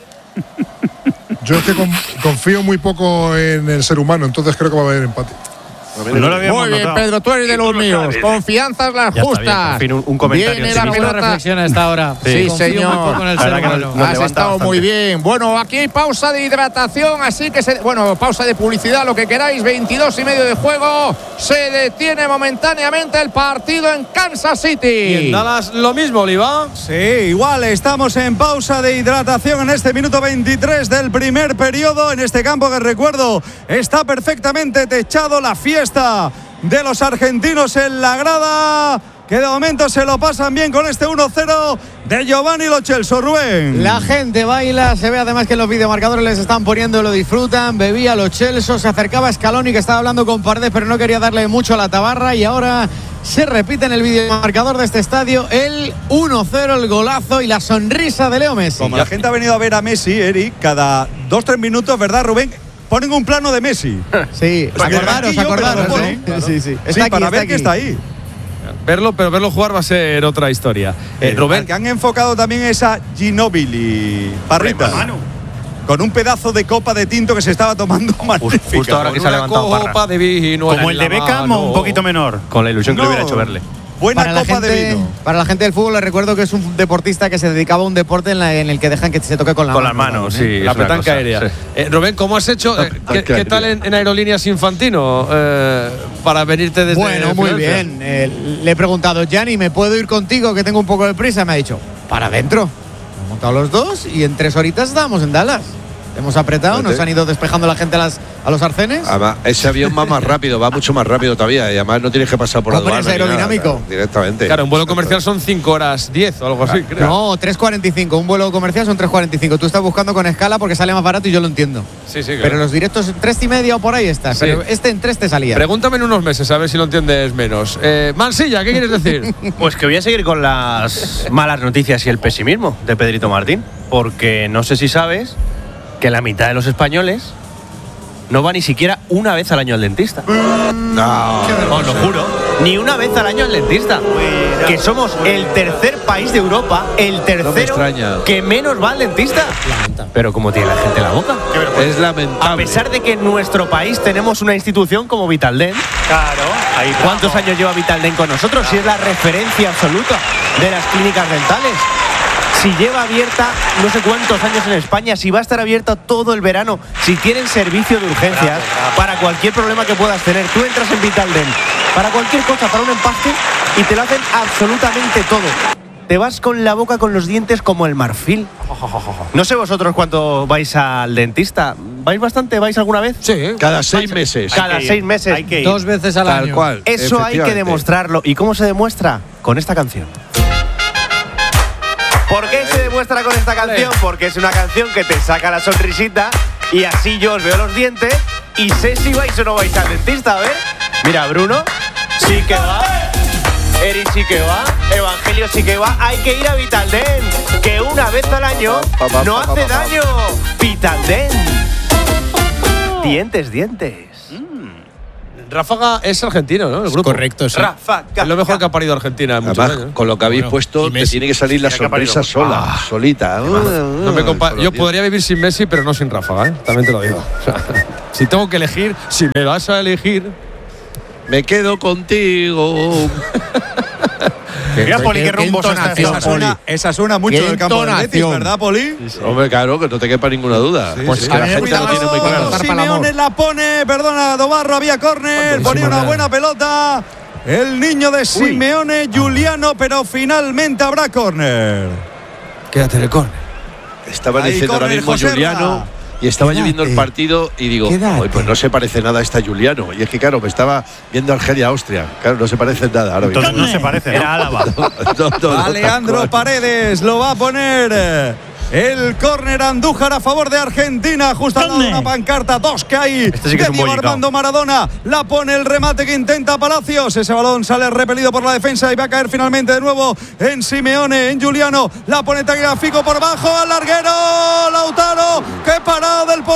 Yo es que con- confío muy poco en el ser humano, entonces creo que va a haber empate.
No lo habíamos
Muy bien,
notado.
Pedro, tú eres de los míos. Confianzas las
Ya está bien,
justas.
por fin un- un comentario
Viene
en
la
sí mismo.
Buena
pelota.
reflexión a esta hora.
Sí,
Confío
señor.
muy poco en el
La
ser
verdad que
humano.
nos
Has
levanta
estado
bastante.
muy bien. Bueno, aquí hay pausa de hidratación, así que se, bueno, pausa de publicidad, lo que queráis. veintidós y medio de juego. Se detiene momentáneamente el partido en Kansas City.
Y en Dallas lo mismo, Oliva.
Sí, igual estamos en pausa de hidratación en este minuto veintitrés del primer periodo en este campo que recuerdo está perfectamente techado. La fiesta de los argentinos en la grada, que de momento se lo pasan bien con este uno cero de Giovanni Lo Celso. Rubén.
La gente baila, se ve además que en los videomarcadores les están poniendo, lo disfrutan. Bebía Lo Celso, se acercaba a Scaloni que estaba hablando con Pardés, pero no quería darle mucho a la tabarra. Y ahora se repite en el videomarcador de este estadio el uno cero, el golazo y la sonrisa de Leo Messi.
Como la gente ha venido a ver a Messi, Eric, cada dos tres minutos, ¿verdad, Rubén? Ponen un plano de Messi.
Sí,
Para que
acordaros,
banquillo, pero
acordaros,
lo
¿eh?
ponen, claro.
Sí, sí. Está
Sí,
aquí,
para
está
ver que
aquí.
está ahí.
Verlo, pero verlo jugar va a ser otra historia. Eh,
El
Rubén,
que han enfocado también es a Ginóbili, Parrita.
Manu.
Con un pedazo de copa de tinto que se estaba tomando magnífica.
Justo ahora que se ha levantado
copa
Parra.
de vino
Como
en
el de
la
Beckham
mano.
o un poquito menor.
Con la ilusión que
No.
le hubiera hecho verle.
Buena
Para la,
copa de
gente,
vino.
para la gente del fútbol les recuerdo que es un deportista que se dedicaba a un deporte en, la- en el que dejan que se toque con la
Con
mano.
las manos,
¿vale?
sí.
La
es una
petanca
cosa,
aérea.
sí.
Eh, Rubén, ¿cómo has hecho? Eh, ¿qué, qué tal en, en Aerolíneas Infantino eh, para venirte desde
Bueno, muy
Filadelfia?
bien. Eh, le he preguntado, Gianni, ¿me puedo ir contigo que tengo un poco de prisa? Me ha dicho, para adentro. Hemos montado los dos y en tres horitas estábamos en Dallas. Hemos apretado, nos han ido despejando la gente a, las, a los arcenes.
Además, ese avión va más rápido, va mucho más rápido todavía. Y además no tienes que pasar por la
Hombre,
aduana
es
ni nada,
aerodinámico.
claro, directamente.
Claro, un vuelo comercial son cinco horas diez o algo así, creo.
No, tres cuarenta y cinco. Un vuelo comercial son tres cuarenta y cinco. Tú estás buscando con escala porque sale más barato y yo lo entiendo.
Sí, sí, claro.
Pero los directos en tres y media o por ahí está.
Sí.
Pero este en tres te salía.
Pregúntame en unos meses a ver si lo entiendes menos. Eh, Mansilla, ¿qué quieres decir?
Pues que voy a seguir con las malas noticias y el pesimismo de Pedrito Martín. Porque no sé si sabes que la mitad de los españoles no va ni siquiera una vez al año al dentista.
No,
Os lo juro. Ni una vez al año al dentista. Que somos el tercer país de Europa, el tercero
extraña.
que menos va al dentista. Pero como tiene la gente la boca.
Es lamentable.
A pesar de que en nuestro país tenemos una institución como Vitaldent.
Claro. Ahí
¿Cuántos años lleva Vitaldent con nosotros? Si es la referencia absoluta de las clínicas dentales. Si lleva abierta no sé cuántos años en España, si va a estar abierta todo el verano, si tienen servicio de urgencias bravo, bravo. para cualquier problema que puedas tener. Tú entras en Vitaldent para cualquier cosa, para un empaste, y te lo hacen absolutamente todo. Te vas con la boca, con los dientes como el marfil. No sé vosotros cuánto vais al dentista. ¿Vais bastante? ¿Vais alguna vez?
Sí. Cada seis meses.
Cada seis meses.
Hay que ir. Dos veces al
Tal
año.
cual.
Eso hay que demostrarlo. ¿Y cómo se demuestra? Con esta canción. ¿Por qué se demuestra con esta canción? Porque es una canción que te saca la sonrisita y así yo os veo los dientes y sé si vais o no vais al dentista. A ver. Mira, Bruno sí que va. Eri sí que va. Evangelio sí que va. Hay que ir a Vitaldent, que una vez al año no hace daño. Vitaldent. Dientes, dientes.
Ráfaga es argentino, ¿no? El grupo.
Correcto, sí.
Ráfaga.
Es lo mejor que ha parido Argentina en muchos
Además,
años.
con lo que habéis
Bueno,
puesto,
y
te
Messi.
tiene que salir la
Mira que ha parido.
sonrisa sola,
Ah.
solita.
No me compa- Yo podría vivir sin Messi, pero no sin Ráfaga, ¿eh? También te lo digo. O sea, si tengo que elegir, si me vas a elegir.
Me quedo contigo.
Mira, Poli, qué rumbo se está
Esa suena, esa suena mucho
Qué
del campo del Betis,
entonación.
¿verdad, Poli?
Hombre, claro, que no te quepa ninguna duda.
Sí,
pues
sí.
es que la
A ver,
gente lo
cuidado,
tiene muy claro.
Simeone la pone, perdona, Dobarro, había córner, ponía una buena pelota. El niño de Simeone, Giuliano, pero finalmente habrá córner.
Quédate en el córner.
Estaba
Ahí
diciendo ahora
corre
mismo
Joserra.
Giuliano y estaba yo viendo el partido y digo,
Quédate.
"Oye, pues no se parece nada a esta Giuliano". Y es que claro, me estaba viendo Argelia-Austria. Claro, no se parece en nada ahora mismo.
Entonces no se parece, ¿no?
Era Álava.
No, no, no,
Alejandro
tal cual.
Paredes lo va a poner. El córner Andújar a favor de Argentina, justo al lado de una pancarta, dos que hay
Este sí que
de
es un
Diego
bollicao.
Armando Maradona. La pone el remate que intenta Palacios. Ese balón sale repelido por la defensa y va a caer finalmente de nuevo en Simeone, en Giuliano. La pone Tagliafico por bajo al larguero. Lautaro, qué parada del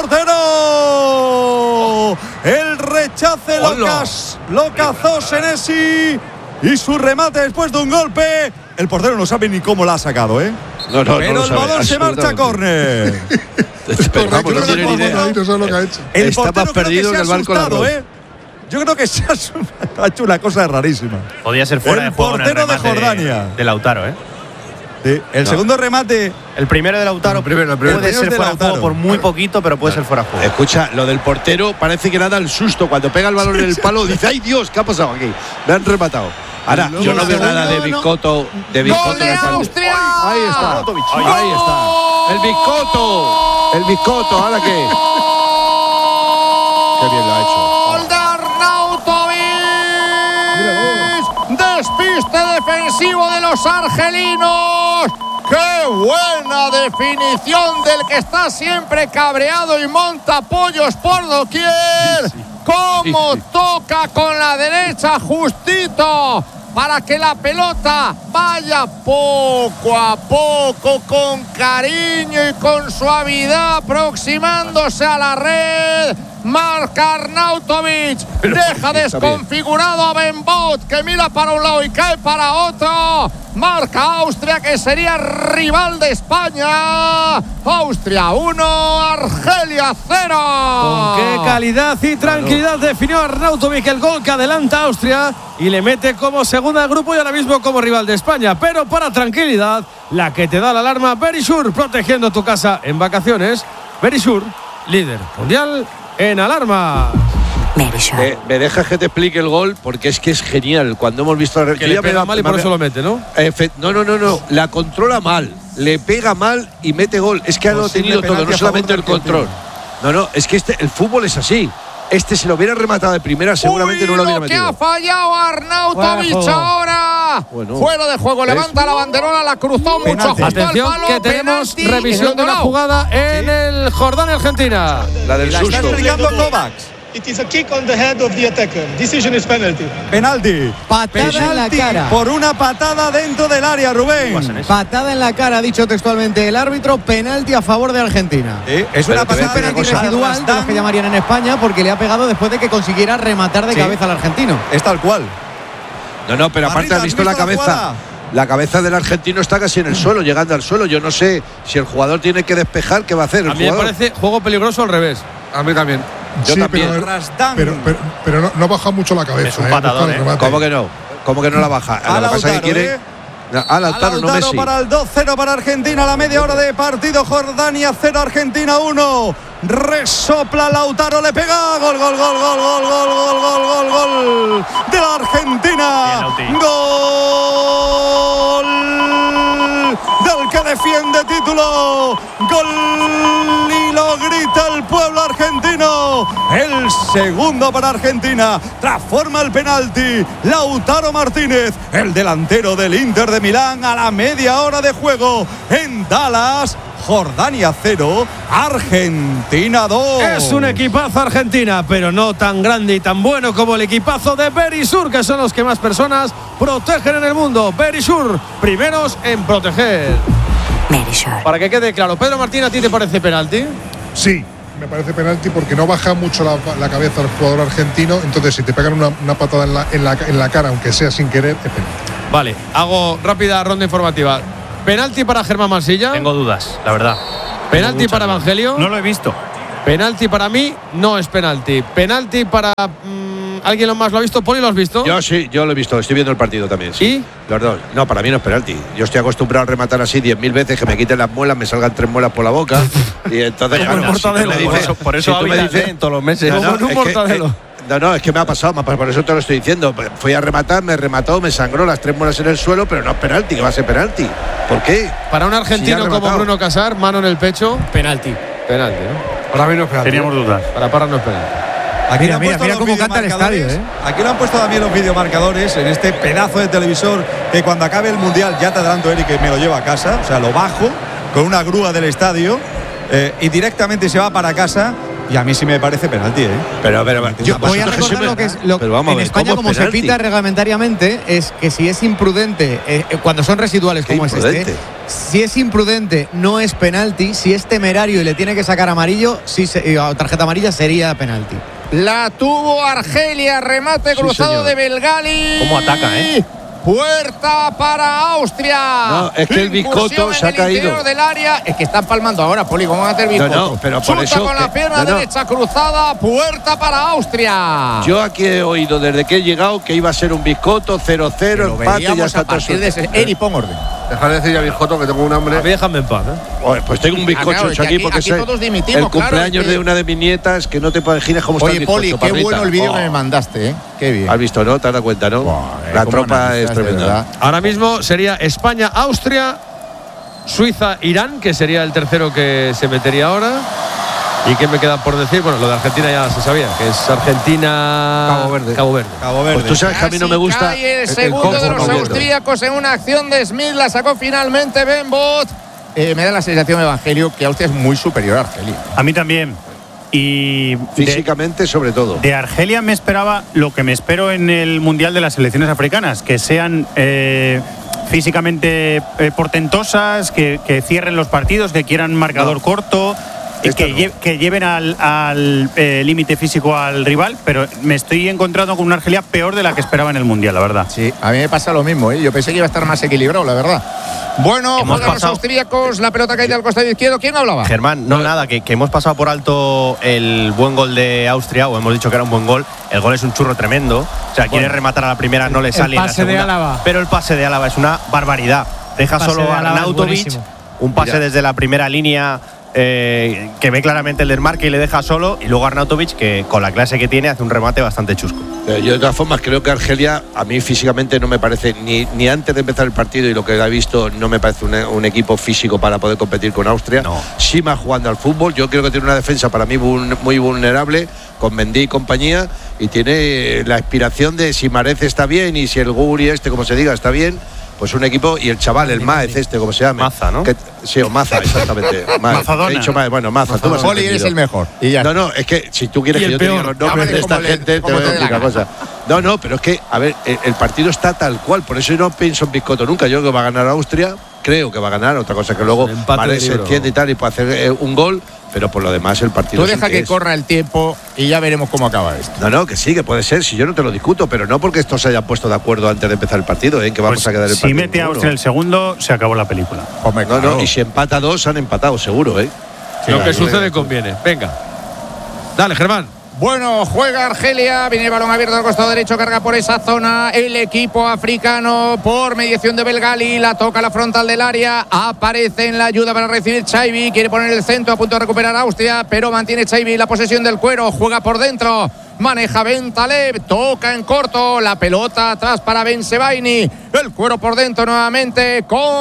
portero. El rechace lo, cas- lo cazó Senesi y su remate después de un golpe. El portero no sabe ni cómo la ha sacado, ¿eh?
No, no,
Pero
no lo
el
sabe,
balón se marcha a
absolutamente.
córner.
Pero vamos, no tiene ni idea.
Ahí no sabe lo que ha hecho.
El
Está
portero
más
creo
perdido
que
que
se ha
el barco de
asustado,
arroz.
¿eh? Yo creo que se ha, asu- ha hecho una cosa rarísima.
Podía ser fuera
El
de juego en el
portero de
remate
Jordania.
de Lautaro, ¿eh?
Sí, el
No.
segundo remate.
El primero de Lautaro
El primero, el primero.
puede
El primero
ser
es de
fuera de juego
Lautaro.
por muy poquito, pero puede ser fuera de juego.
Escucha, lo del portero parece que nada el susto. Cuando pega el balón en el palo, dice, ¡ay Dios! ¿Qué ha pasado aquí? Me han rematado. Ahora, yo no veo nada de Biscotto. De Biscotto
¡Gol de
en el palo.
Austria!
Ahí está. Ahí está. El Biscotto. El Biscotto. ¿Ahora qué? Qué bien lo ha hecho.
¡Gol de Arnautovic! ¡Despiste defensivo de los argelinos! ¡Qué buena definición del que está siempre cabreado y monta pollos por doquier! ¡Cómo
Sí, sí.
toca con la derecha justito! Para que la pelota vaya poco a poco, con cariño y con suavidad, aproximándose a la red. Marca Arnautovic, deja desconfigurado a Benbout, que mira para un lado y cae para otro. Marca Austria, que sería rival de España. Austria uno, Argelia cero.
Con qué calidad y tranquilidad definió Arnautovic el gol que adelanta a Austria y le mete como segunda al grupo y ahora mismo como rival de España. Pero para tranquilidad, la que te da la alarma, Verisure, protegiendo tu casa en vacaciones. Verisure, líder mundial en alarma.
Eh, me dejas que te explique el gol porque es que es genial. Cuando hemos visto a
Que
yo
le
ya me
pega
da-
mal y
me
por
da-
eso lo mete, ¿no?
Efe- No, no, no, no. La controla mal. Le pega mal y mete gol. Es que ha
Posible
tenido todo,
penalti
no
a favor
solamente
de
el control. No, no, es que este, el fútbol es así. Este, si lo hubiera rematado de primera, seguramente
Uy,
no lo hubiera
lo que ha
metido.
fallado Arnautovic
Fuera de juego.
ahora.
Bueno.
Fuera de juego,
¿Ves?
levanta la banderola, la cruzó mucho,
Penalti.
justo al
Atención
palo.
que tenemos
penalti,
revisión
en
de
el
la
lado.
jugada en el Jordania-Argentina.
La del
La está
susto.
explicando Kovacs.
It is a kick on the head of the attacker. Decision is penalty.
Penalti.
Patada en la
Penalti
cara.
por una patada dentro del área, Rubén.
Patada en la cara, ha dicho textualmente el árbitro. Penalti a favor de Argentina.
Sí, es
Pero
una
te voy a
patada
decir una
Penalti
cosa.
residual, de los que llamarían en España, porque le ha pegado después de que consiguiera rematar de
Sí.
cabeza al argentino.
Es tal cual.
No, no, pero aparte
Marrita,
has visto la
¿has visto la
cabeza.
jugada?
la cabeza del argentino está casi en el suelo, llegando al suelo. Yo no sé si el jugador tiene que despejar, ¿qué va a hacer el
A mí
jugador?
me parece juego peligroso al revés.
A mí también.
Yo
sí,
también.
Pero, pero, pero, pero no, no baja mucho la cabeza.
Es un
eh,
patadón,
busca el
¿eh?
remate.
¿Cómo que no? ¿Cómo que no la baja?
A
Lo que pasa es que
Lautaro,
quiere.
¿eh?
A Lautaro, no
Lautaro
Messi.
para el dos cero para Argentina, a la media hora de partido. Jordania cero, Argentina uno. Resopla Lautaro, le pega. Gol, gol, gol, gol, gol, gol, gol, gol, gol, gol de la Argentina. Gol del que defiende título. Gol y lo grita el pueblo argentino. El segundo para Argentina. Transforma el penalti. Lautaro Martínez, el delantero del Inter de Milán, a la media hora de juego en Dallas. Jordania cero, Argentina dos.
Es un equipazo Argentina, pero no tan grande y tan bueno como el equipazo de Berisur, que son los que más personas protegen en el mundo. Berisur, primeros en proteger.
Berisur.
Para que quede claro, Pedro Martín, ¿a ti te parece penalti?
Sí, me parece penalti porque no baja mucho la, la cabeza al jugador argentino. Entonces, si te pegan una, una patada en la, en, la, en la cara, aunque sea sin querer, es penalti.
Vale, hago rápida ronda informativa. Penalti para Germán Mansilla.
Tengo dudas, la verdad.
Penalti para Evangelio.
No lo he visto.
Penalti para mí no es penalti. Penalti para mmm, alguien más lo ha visto. Poli, ¿lo has visto?
Yo sí, yo lo he visto, estoy viendo el partido también. Sí.
¿Y?
Los dos. No, para mí no es penalti. Yo estoy acostumbrado a rematar así diez mil veces, que me quiten las muelas, me salgan tres muelas por la boca. Y entonces,
Como un
claro,
mortadelo.
si tú me
Por
dices-
eso, por eso
si tú me
Ávila
dices-
lee todos los meses.
No,
Como
no,
en un
es que-
mortadelo.
eh, no, no, es que me ha pasado, por eso te lo estoy diciendo. Fui a rematar, me remató, me sangró las tres muelas en el suelo, pero no es penalti, que va a ser penalti. ¿Por qué?
Para un
Si ya
argentino
ha
como
rematado.
Bruno Casar, mano en el pecho. Penalti. Penalti, ¿no?
Para mí no es penalti.
Teníamos dudas.
Para Parra no es penalti.
Aquí
Mira,
le han
mira,
puesto
mira
los
cómo canta el
videomarcadores.
estadio, ¿eh?
Aquí lo han puesto también los videomarcadores en este pedazo de televisor que cuando acabe el Mundial, ya te adelanto, Eric, que me lo llevo a casa. O sea, lo bajo con una grúa del estadio eh, y directamente se va para casa. Y a mí sí me parece penalti, ¿eh?
Pero, pero,
Yo voy a
vosotros que
recordar
siempre-
lo que es lo,
Pero vamos a
en
ver,
España,
¿cómo
como
es
se
penalti?
pita reglamentariamente, es que si es imprudente, eh, eh, cuando son residuales
Qué
como es
imprudente.
este, si es imprudente no es penalti, si es temerario y le tiene que sacar amarillo, sí se- eh, tarjeta amarilla sería penalti.
La tuvo Argelia, remate
Sí,
cruzado
señor.
de Belgali.
¿Cómo ataca, eh?
Puerta para Austria.
No, es que el Biscotto
Incursión
se ha
en el
caído.
interior del área. Es que están palmando ahora, Poli. ¿Cómo va a hacer
No,
Biscotto?
no, pero por
Chuta
eso
con la
que-
pierna
no, no.
derecha cruzada. Puerta para Austria.
Yo aquí he oído desde que he llegado que iba a ser un biscoto, cero cero,
Lo
empate, ya
veíamos
está
a
todo
partir de ese. Eri, pon orden.
Dejar de decir ya Biscotto que tengo un hambre.
A mí déjame en paz, ¿eh?
Oye, pues tengo un bizcocho
Ah, claro,
hecho
es que
aquí
aquí-
porque
aquí
es
todos dimitimos,
el
claro,
cumpleaños
es que-
de una de mis nietas, que no te imaginas cómo está el
Oye,
bizcocho,
Poli, qué
Pablita.
bueno el vídeo
Oh.
que me mandaste, ¿eh? Qué bien.
Has visto, ¿no? Te has dado cuenta, ¿no?
Buah, eh,
La
cómo
tropa
analizas,
es
de
tremenda.
verdad.
Ahora mismo sería España, Austria, Suiza, Irán, que sería el tercero que se metería ahora. ¿Y qué me queda por decir? Bueno, lo de Argentina ya se sabía, que es Argentina.
Cabo Verde.
Cabo Verde.
Cabo Verde.
Pues tú sabes que a mí no me
Casi
gusta
cae el
el- el
segundo
cómo
de los
estamos viendo.
austríacos en una acción de Smith. La sacó finalmente Ben Bot. Eh, me da la sensación, Evangelio, que Austria es muy superior a Argelia.
A mí también. Y de,
Físicamente, sobre todo.
de Argelia me esperaba lo que me espero en el Mundial de las selecciones africanas, que sean eh, físicamente eh, portentosas, que, que cierren los partidos, que quieran marcador
No.
corto, y
Esta
que,
no.
lle- que lleven al, al, eh, límite físico al rival, pero me estoy encontrando con una Argelia peor de la que esperaba en el Mundial, la verdad.
Sí, a mí me pasa lo mismo, ¿eh? Yo pensé que iba a estar más equilibrado, la verdad. Bueno,
Hemos
juegan los
pasado-
austríacos, la pelota cae al costado izquierdo. ¿Quién hablaba?
Germán, no nada, que, que hemos pasado por alto el buen gol de Austria, o hemos dicho que era un buen gol. El gol es un churro tremendo. O sea, quiere rematar a la primera, no le sale. y en la
pase de
segunda-
Álava.
Pero el pase de Álava es una barbaridad. Deja
pase
solo
de
a
Álava es
Arnautovic,
buenísimo.
un pase
Mira.
desde la primera línea. eh, que ve claramente el desmarque y le deja solo, y luego Arnautovic, que con la clase que tiene hace un remate bastante chusco.
Eh, Yo de todas formas creo que Argelia a mí físicamente no me parece, ni, ni antes de empezar el partido y lo que he visto, no me parece un, un equipo físico para poder competir con Austria.
No.
Sí más jugando al fútbol, yo creo que tiene una defensa para mí vul- muy vulnerable, con Mendy y compañía, y tiene la aspiración de si Marez está bien y si el Guri este, como se diga, está bien, pues un equipo, y el chaval, el Maez este, como se llama.
Maza, ¿no?
Que, sí, o Maza, exactamente. Maez.
Mazadona.
He dicho Maez, bueno, Maza, tú me has
Poli, eres
entendido.
el mejor. Y ya.
No, no, es que si tú quieres
Y
que
el
yo te diga
peor.
los nombres
Llámale
de esta
como le-
gente, te
como
voy a
te dé
decir
la
una cosa. No, no, pero es que, a ver, el, el partido está tal cual, por eso yo no pienso en Biscotto nunca. Yo creo que va a ganar Austria, creo que va a ganar. Otra cosa que luego Mahrez se entiende y tal y puede hacer eh, un gol, pero por lo demás el partido.
Tú deja
sí
que,
que
que corra el tiempo y ya veremos cómo acaba esto.
No, no, que sí, que puede ser, si yo no te lo discuto, pero no porque estos se hayan puesto de acuerdo antes de empezar el partido, ¿eh? Que vamos
pues
a quedar el
si
partido.
Si mete a Austria el segundo, se acabó la película.
Hombre, no, claro. No, y si empata dos, han empatado, seguro, ¿eh?
Sí, lo que sucede conviene. Venga. Dale, Germán.
Bueno, juega Argelia, viene el balón abierto al costado derecho, carga por esa zona el equipo africano por mediación de Belgali, la toca a la frontal del área, aparece en la ayuda para recibir Chaibi, quiere poner el centro a punto de recuperar Austria, pero mantiene Chaibi la posesión del cuero, juega por dentro, maneja Bentaleb, toca en corto, la pelota atrás para Bensebaini, el cuero por dentro nuevamente,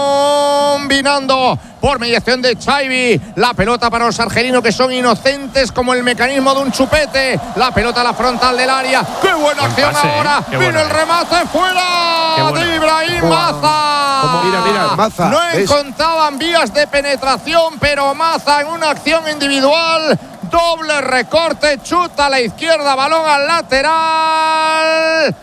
combinando por mediación de Chaibi, la pelota para los argelinos que son inocentes como el mecanismo de un chupete, la pelota a la frontal del área, qué buena Buen acción pase, ahora, ¿eh? Viene el remate fuera de Ibrahim Maza.
Como mira, mira, Maza.
No
¿ves?
encontraban vías de penetración, pero Maza en una acción individual, doble recorte, chuta a la izquierda, balón al lateral.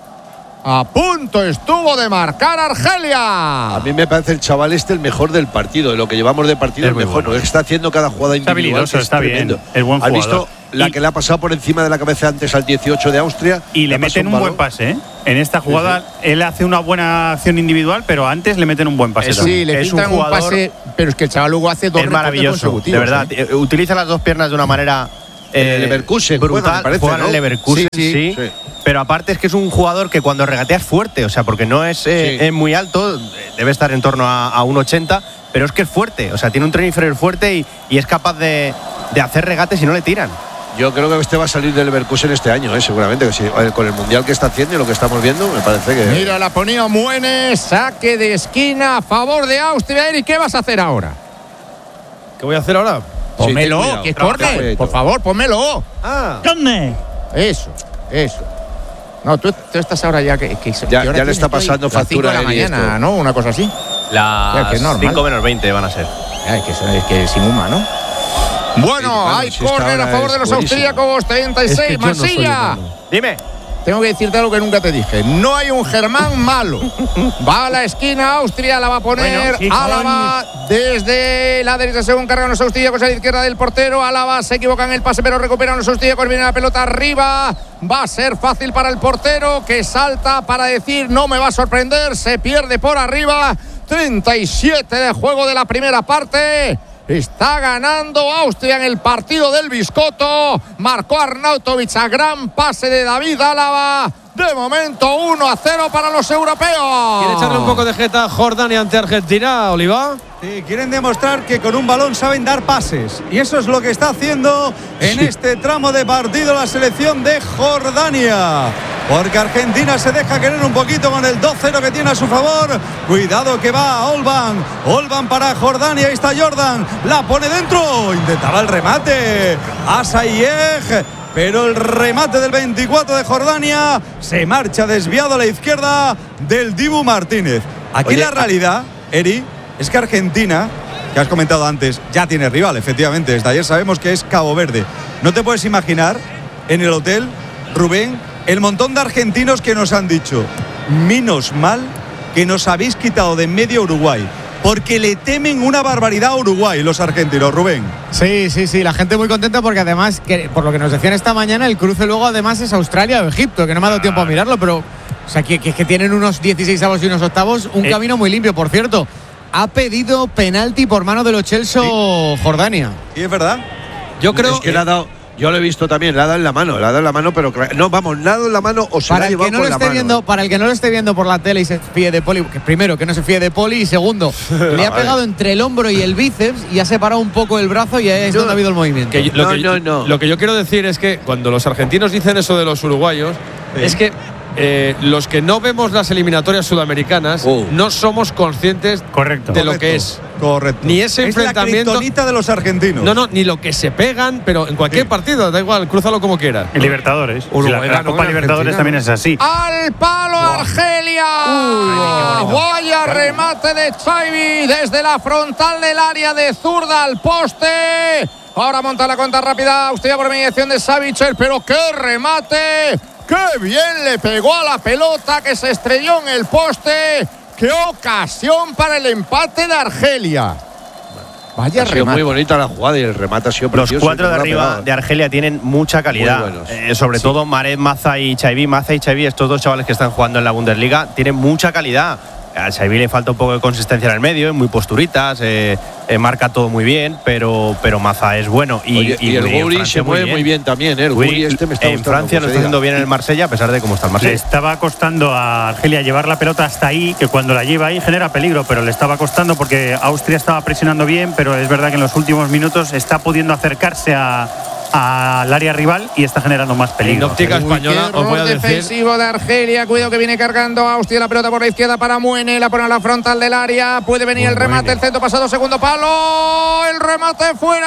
A punto estuvo de marcar Argelia.
A mí me parece el chaval este el mejor del partido, de lo que llevamos de partido es el mejor. Bueno. Está haciendo cada jugada individual.
Está, está bien,
es
buen jugador.
¿Has visto la y que le ha pasado por encima de la cabeza antes al dieciocho de Austria?
Y le, le meten un, un buen pase, ¿eh? En esta jugada, sí, sí. Él hace una buena acción individual, pero antes le meten un buen pase.
Sí, también. Le
es un,
un pase, pero es que el chaval luego hace dos
es maravilloso, de verdad. ¿eh? Utiliza las dos piernas de una manera
eh, el Leverkusen,
brutal.
Juega, me parece,
juega
¿no?
el Leverkusen,
sí, sí,
sí.
sí.
Pero aparte es que es un jugador que cuando regatea es fuerte, o sea, porque no es, eh, sí. es muy alto, debe estar en torno a, a uno ochenta, pero es que es fuerte, o sea, tiene un tren inferior fuerte y, y es capaz de, de hacer regates y no le tiran.
Yo creo que este va a salir del Leverkusen este año, ¿eh? Seguramente, que sí, con el mundial que está haciendo y lo que estamos viendo, me parece que.
Mira, la ponía Muenes, saque de esquina a favor de Austria. Eric, ¿qué vas a hacer ahora?
¿Qué voy a hacer ahora?
Pónmelo, sí, que corne, por favor, pónmelo.
Ah,
corne. Eso, eso. No, tú, tú estás ahora ya que, que
ya, ya le está pasando
hoy?
factura
de la mañana, esto. ¿No? Una cosa así.
Las cinco menos veinte van a ser.
Ya, es, que, es que es inhumano. Bueno, sí, hay si córner a favor de los austríacos, treinta y seis, es que Mansilla.
No Dime.
Tengo que decirte algo que nunca te dije. No hay un Germán malo. Va a la esquina, Austria la va a poner. Bueno, sí, Álava desde la derecha según cargan los austríacos a la izquierda del portero. Álava se equivoca en el pase, pero recuperan los austríacos. Viene la pelota arriba. Va a ser fácil para el portero que salta para decir no me va a sorprender. Se pierde por arriba. treinta y siete de juego de la primera parte. Está ganando Austria en el partido del Biscotto. Marcó Arnautovic a gran pase de David Álava. De momento uno a cero para los europeos.
¿Quiere echarle un poco de jeta a Jordania ante Argentina, Oliva?
Sí, quieren demostrar que con un balón saben dar pases. Y eso es lo que está haciendo en sí. este tramo de partido la selección de Jordania. Porque Argentina se deja querer un poquito con el dos cero que tiene a su favor. Cuidado que va a Olban. Olban para Jordania. Ahí está Jordan. La pone dentro. Intentaba el remate. Asayeg. Pero el remate del veinticuatro de Jordania se marcha desviado a la izquierda del Dibu Martínez. Aquí Oye, la realidad, Eri, es que Argentina, que has comentado antes, ya tiene rival, efectivamente. Desde ayer sabemos que es Cabo Verde. No te puedes imaginar en el hotel, Rubén, el montón de argentinos que nos han dicho, menos mal que nos habéis quitado de en medio Uruguay. Porque le temen una barbaridad a Uruguay los argentinos, Rubén.
Sí, sí, sí, la gente muy contenta porque además, que, por lo que nos decían esta mañana, el cruce luego además es Australia o Egipto, que no me ha dado tiempo a mirarlo, pero o sea, que, que, que tienen unos dieciséis avos y unos octavos, un eh. camino muy limpio, por cierto. Ha pedido penalti por mano de los Chelsea sí. Jordania.
¿Y es verdad?
Yo creo es que le ha dado. Yo lo he visto también, le ha dado en la mano, le ha dado en la mano, pero no, vamos, le ha dado en la mano o se
para
la ha llevado
el que no
con
lo
la
esté
mano.
Viendo, para el que no lo esté viendo por la tele y se fíe de Poli, que primero, que no se fíe de Poli, y segundo, le ha pegado entre el hombro y el bíceps y ha separado un poco el brazo y ahí es no, donde ha habido el movimiento.
Que yo, lo,
no,
que,
no, no.
Lo que yo quiero decir es que cuando los argentinos dicen eso de los uruguayos, sí. es que Eh, los que no vemos las eliminatorias sudamericanas uh. no somos conscientes
Correcto.
de
Correcto.
lo que es.
Correcto.
Ni ese
es
enfrentamiento.
La kriptonita de los argentinos.
No, no, ni lo que se pegan, pero en cualquier sí. partido, da igual, crúzalo como quieras.
En Libertadores. Uruguay, la, la Copa Libertadores también es así.
Al palo wow. Argelia. Uy, Vaya remate de Chaibi desde la frontal del área de zurda al poste. Ahora monta la cuenta rápida Austria por mediación de Savicek, pero qué remate. ¡Qué bien le pegó a la pelota que se estrelló en el poste! ¡Qué ocasión para el empate de Argelia! Vaya
ha sido
remate.
muy bonita la jugada y el remate ha sido
Los
precioso.
cuatro de arriba de Argelia tienen mucha calidad. Eh, sobre sí. todo Maret, Maza y Chaibi. Maza y Chaibi, estos dos chavales que están jugando en la Bundesliga, tienen mucha calidad. A Chaibi le falta un poco de consistencia en el medio, muy posturitas, eh, eh, marca todo muy bien, pero, pero Maza es bueno. Y,
Oye, y, y el Guri se mueve muy bien, muy bien también. ¿eh? El Guri este me está
en Francia lo está haciendo bien en el Marsella, a pesar de cómo está el Marsella.
Le estaba costando a Argelia llevar la pelota hasta ahí, que cuando la lleva ahí genera peligro, pero le estaba costando porque Austria estaba presionando bien, pero es verdad que en los últimos minutos está pudiendo acercarse a al área rival y está generando más peligro.
En óptica española,
os voy a decir. Defensivo de Argelia, cuidado que viene cargando Austria, la pelota por la izquierda para Muene, la pone a la frontal del área, puede venir Muy el remate, buena. El centro pasado, segundo palo, el remate fuera.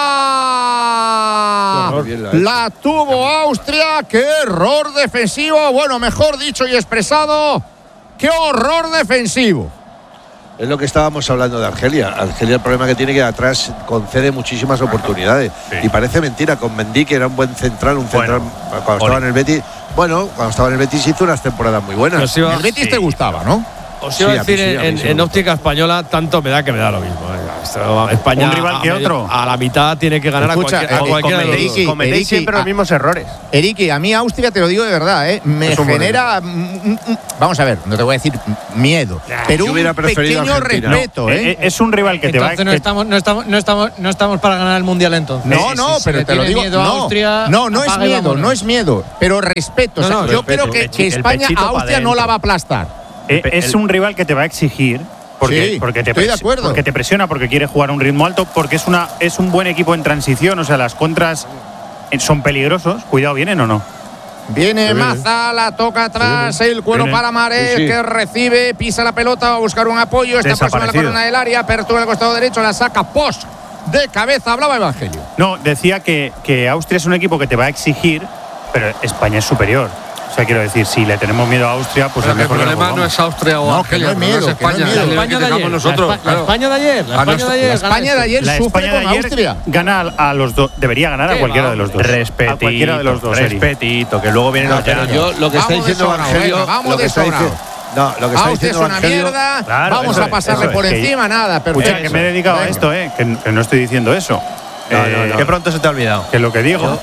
La, la tuvo Austria, qué error defensivo, bueno, mejor dicho y expresado, qué horror defensivo.
Es lo que estábamos hablando de Argelia. Argelia, el problema que tiene que atrás concede muchísimas oportunidades. Sí. Y parece mentira, con Mendy, que era un buen central, un central bueno, cuando estaba ole. en el Betis. Bueno, cuando estaba en el Betis hizo unas temporadas muy buenas.
Iba, el Betis sí. te gustaba, ¿no?
Os iba sí, a decir, a sí, a en, sí en óptica española, tanto me da que me da lo mismo. España,
un rival que
a,
otro.
A la mitad tiene que ganar.
Escucha,
a, cualquier, a
eh,
cualquiera
con
de los
dos.
Cometéis siempre a, los mismos errores.
Eriki, a mí Austria, te lo digo de verdad, ¿eh? me genera. Mm, mm, vamos a ver, no te voy a decir miedo, ya, pero un pequeño respeto.
No,
¿eh?
Es un rival que
entonces
te va
no
que
estamos, no, estamos, no, estamos, no estamos para ganar el mundial entonces.
No, no,
si, si
pero
si
te lo digo.
Miedo
no,
a Austria,
no, no es miedo, no es miedo, pero respeto.
No, no,
o sea, yo
respeto.
creo que, que España a Austria no la va a aplastar.
Eh, es un rival que te va a exigir. Porque,
sí,
porque, te
estoy de acuerdo.
porque te presiona, porque quiere jugar a un ritmo alto, porque es, una, es un buen equipo en transición. O sea, las contras son peligrosos. Cuidado, ¿vienen o no?
Viene Maza, la toca atrás, el cuero viene. para Maret, sí, sí. que recibe, pisa la pelota, va a buscar un apoyo, está próxima a la corona del área, apertura al costado derecho, la saca Posch de cabeza, hablaba Evangelio.
No, decía que, que Austria es un equipo que te va a exigir, pero España es superior. O sea, quiero decir, si le tenemos miedo a Austria, pues
pero
es
el problema no es Austria o
no,
Argelia,
no es miedo,
no es España,
no es miedo.
La España de ayer,
nosotros,
la,
claro.
la España de ayer, la España de ayer,
la España de ayer
la
sufre
España
con
de ayer
Austria.
Gana a, a los dos, debería ganar a cualquiera va? de los dos.
Respetito,
a cualquiera de los dos.
Respetito, que luego vienen
no,
los
pero yo lo que está diciendo Evangelio,
vamos
lo que está diciendo No, lo que está
Austria
diciendo
es una mierda,
claro,
vamos a pasarle por encima, nada, perfecto.
Escucha, que me he dedicado a esto, eh, que, que no estoy diciendo eso.
No, no, no. Que pronto se te ha olvidado.
Que lo que digo.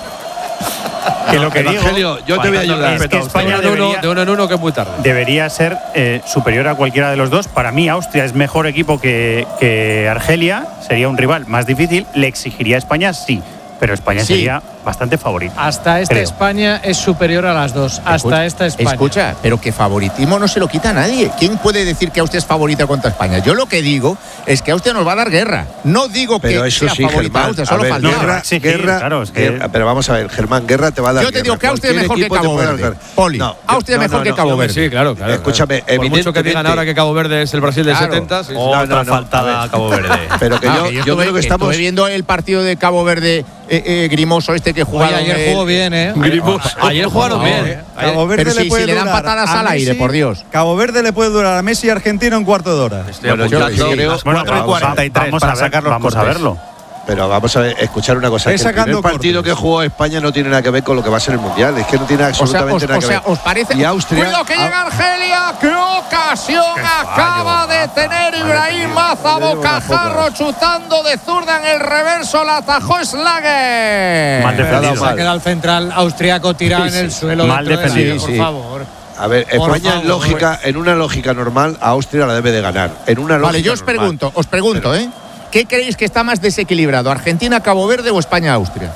Que lo que
Evangelio,
digo,
yo te voy a ayudar.
Es que España
de,
debería,
uno, de uno en uno que es muy tarde.
Debería ser eh, superior a cualquiera de los dos. Para mí, Austria es mejor equipo que, que Argelia. Sería un rival más difícil. ¿Le exigiría a España? Sí. Pero España sí. sería bastante favorita.
Hasta esta creo. España es superior a las dos. Hasta
escucha,
esta España.
Escucha, pero que favoritismo no se lo quita a nadie. ¿Quién puede decir que Austria es favorita contra España? Yo lo que digo es que Austria nos va a dar guerra. No digo
pero
que
eso
sea
sí,
favorita
Germán,
Austria, solo
ver,
faltaba.
Guerra,
sí,
guerra,
claro, es que
guerra, pero vamos a ver, Germán, guerra te va a dar.
Yo te digo
guerra.
que Austria es mejor que Cabo Verde. Poli, no, Austria es
no,
mejor
no,
que
no,
Cabo
no,
Verde.
Sí, claro, claro.
Escúchame,
claro. Por mucho que digan ahora que Cabo Verde es el Brasil del
claro.
setenta. Sí, sí.
Otra
no, no,
faltada a Cabo Verde.
Pero que yo, yo creo que estamos.
Estuve viendo el partido de Cabo Verde grimoso este que jugaron.
Ayer jugó bien, ¿eh?
Ayer jugaron bien.
Cabo Verde
pero
le
si,
puede
si le dan
durar
patadas
a
al aire,
Messi,
por Dios.
Cabo Verde le puede durar a Messi y Argentina un cuarto de hora.
Bueno, yo creo.
cuatro y cuarenta y tres
vamos
para
a ver,
sacar los
vamos a verlo.
Pero vamos a ver, escuchar una cosa. Que el primer partido
cortes.
que jugó España no tiene nada que ver con lo que va a ser el Mundial. Es que no tiene absolutamente
o sea, os,
nada que
o sea,
ver.
¿os parece?
Y Austria.
Cuidado que llega Argelia. ¡Qué ocasión acaba de tener Ibrahim Maza! Bocajarro chutando de zurda en el reverso. La atajó Schlager.
Mal defendido.
Se ha quedado el central austriaco tirado en el suelo.
Mal defendido,
por
sí.
favor.
A ver, España en lógica, en una lógica normal, a Austria la debe de ganar. En una lógica
Vale, yo os
normal.
pregunto, os pregunto,
Pero,
¿eh? ¿Qué creéis que está más desequilibrado? ¿Argentina, Cabo Verde o España, Austria?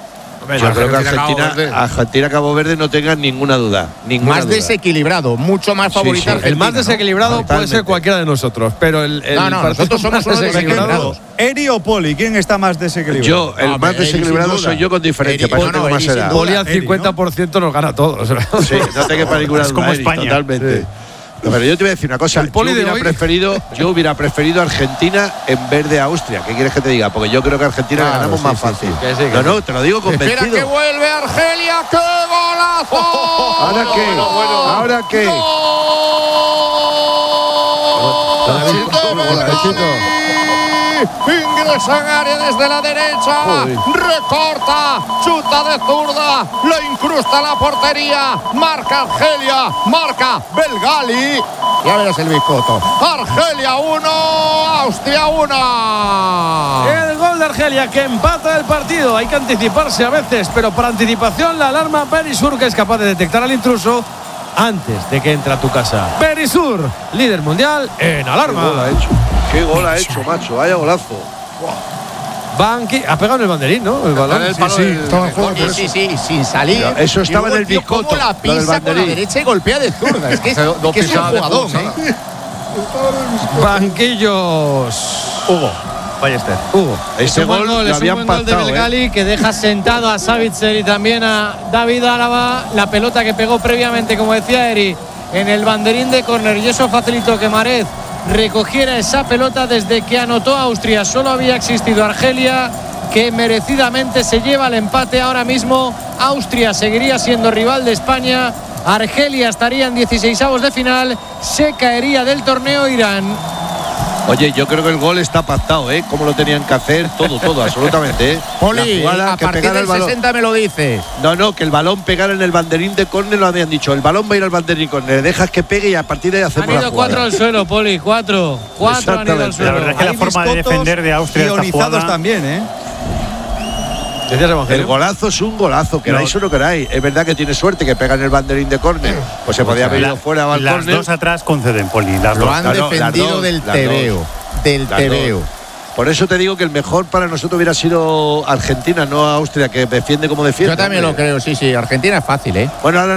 Yo creo que Argentina, Argentina, Cabo Verde no tengan ninguna duda. Ninguna
más
duda.
desequilibrado, mucho más favorita.
Sí, sí.
El más desequilibrado
¿no?
puede ser cualquiera de nosotros, pero el, el
no, no, nosotros somos unos desequilibrados.
Eri o Poli, ¿quién está más desequilibrado?
Yo, el
no,
más
Eri,
desequilibrado soy yo con diferencia.
Eri,
Para
no,
eso tengo
no,
más
Eri,
edad.
sin
Poli al cincuenta por ciento nos gana a todos.
Sí, no te quepa ninguna duda.
Es como
Eri,
España.
totalmente. Sí. Pero yo te voy a decir una cosa.
El Poli
yo hubiera
de hoy.
preferido, yo hubiera preferido Argentina en vez de Austria. ¿Qué quieres que te diga? Porque yo creo que Argentina
Claro,
ganamos
sí,
más
sí,
fácil.
sí.
Que sí, que
no,
sí.
no, te lo digo convencido.
Espera que vuelve Argelia. ¡Qué golazo!
¿Ahora qué?
Bueno, bueno.
¿Ahora qué?
Ingresa en área desde la derecha.
Uy.
Recorta. Chuta de zurda. Lo incrusta la portería. Marca Argelia. Marca Belgali. Ya verás el bizcocho. Argelia uno. Austria uno.
El gol de Argelia que empata el partido. Hay que anticiparse a veces, pero por anticipación la alarma Berisur, que es capaz de detectar al intruso antes de que entre a tu casa. Berisur, líder mundial en alarma.
Qué gol ha hecho. Qué gol ha hecho, macho. Vaya golazo.
Banqui, ha pegado en el banderín, ¿no? El balón.
Sí, sí, estaba en juego por
Sí,
eso.
sí, sí, sin salir.
Mira, eso estaba
Y luego
en el
el tío
bizcocho,
cómo la
lo del
pisa con la
banderín.
derecha y golpea de zurda. Es que es,
Dos
que es un
pisadas de
jugador,
futsal.
¿eh?
Banquillos.
Hugo Ballester.
Hugo.
Ese
es un buen
gol
gol,
lo
es un
habían
buen gol de
pactado, ¿eh?
Belgali que deja sentado a Savitzer y también a David Álava. La pelota que pegó previamente, como decía Eri, en el banderín de córner, y eso facilitó que Marez recogiera esa pelota. Desde que anotó Austria solo había existido Argelia, que merecidamente se lleva el empate. Ahora mismo Austria seguiría siendo rival de España. Argelia estaría en dieciseisavos de final, se caería del torneo Irán.
Oye, yo creo que el gol está pactado, ¿eh? Cómo lo tenían que hacer, todo, todo, absolutamente, ¿eh?
Poli,
La jugada,
a
que
partir
pegara
del
el balón.
sesenta me lo dices.
No, no, que el balón pegara en el banderín de córner, lo habían dicho. El balón va a ir al banderín córner, dejas que pegue y a partir de ahí hacemos
Han
la
ido
jugada.
cuatro al suelo, Poli, cuatro. Cuatro han ido al
Exactamente.
suelo.
La verdad es que la
Hay
forma de
biscotos
defender de Austria esta
ionizados
jugada.
también, ¿eh?
Decías,
El
Evangelio.
golazo es un golazo, queráis o no queráis. Es verdad que tiene suerte que pega en el banderín de córner. Pues se podía haber ido
La-
fuera al
las
córner.
dos atrás conceden, Poli. Las
Lo
dos.
han
Claro,
defendido
las dos,
del
las dos.
tebeo. Del
Las
tebeo.
dos. Por eso te digo que el mejor para nosotros hubiera sido Argentina, no Austria, que defiende como defiende.
Yo también lo
hombre.
creo, sí, sí. Argentina es fácil, ¿eh?
Bueno, ahora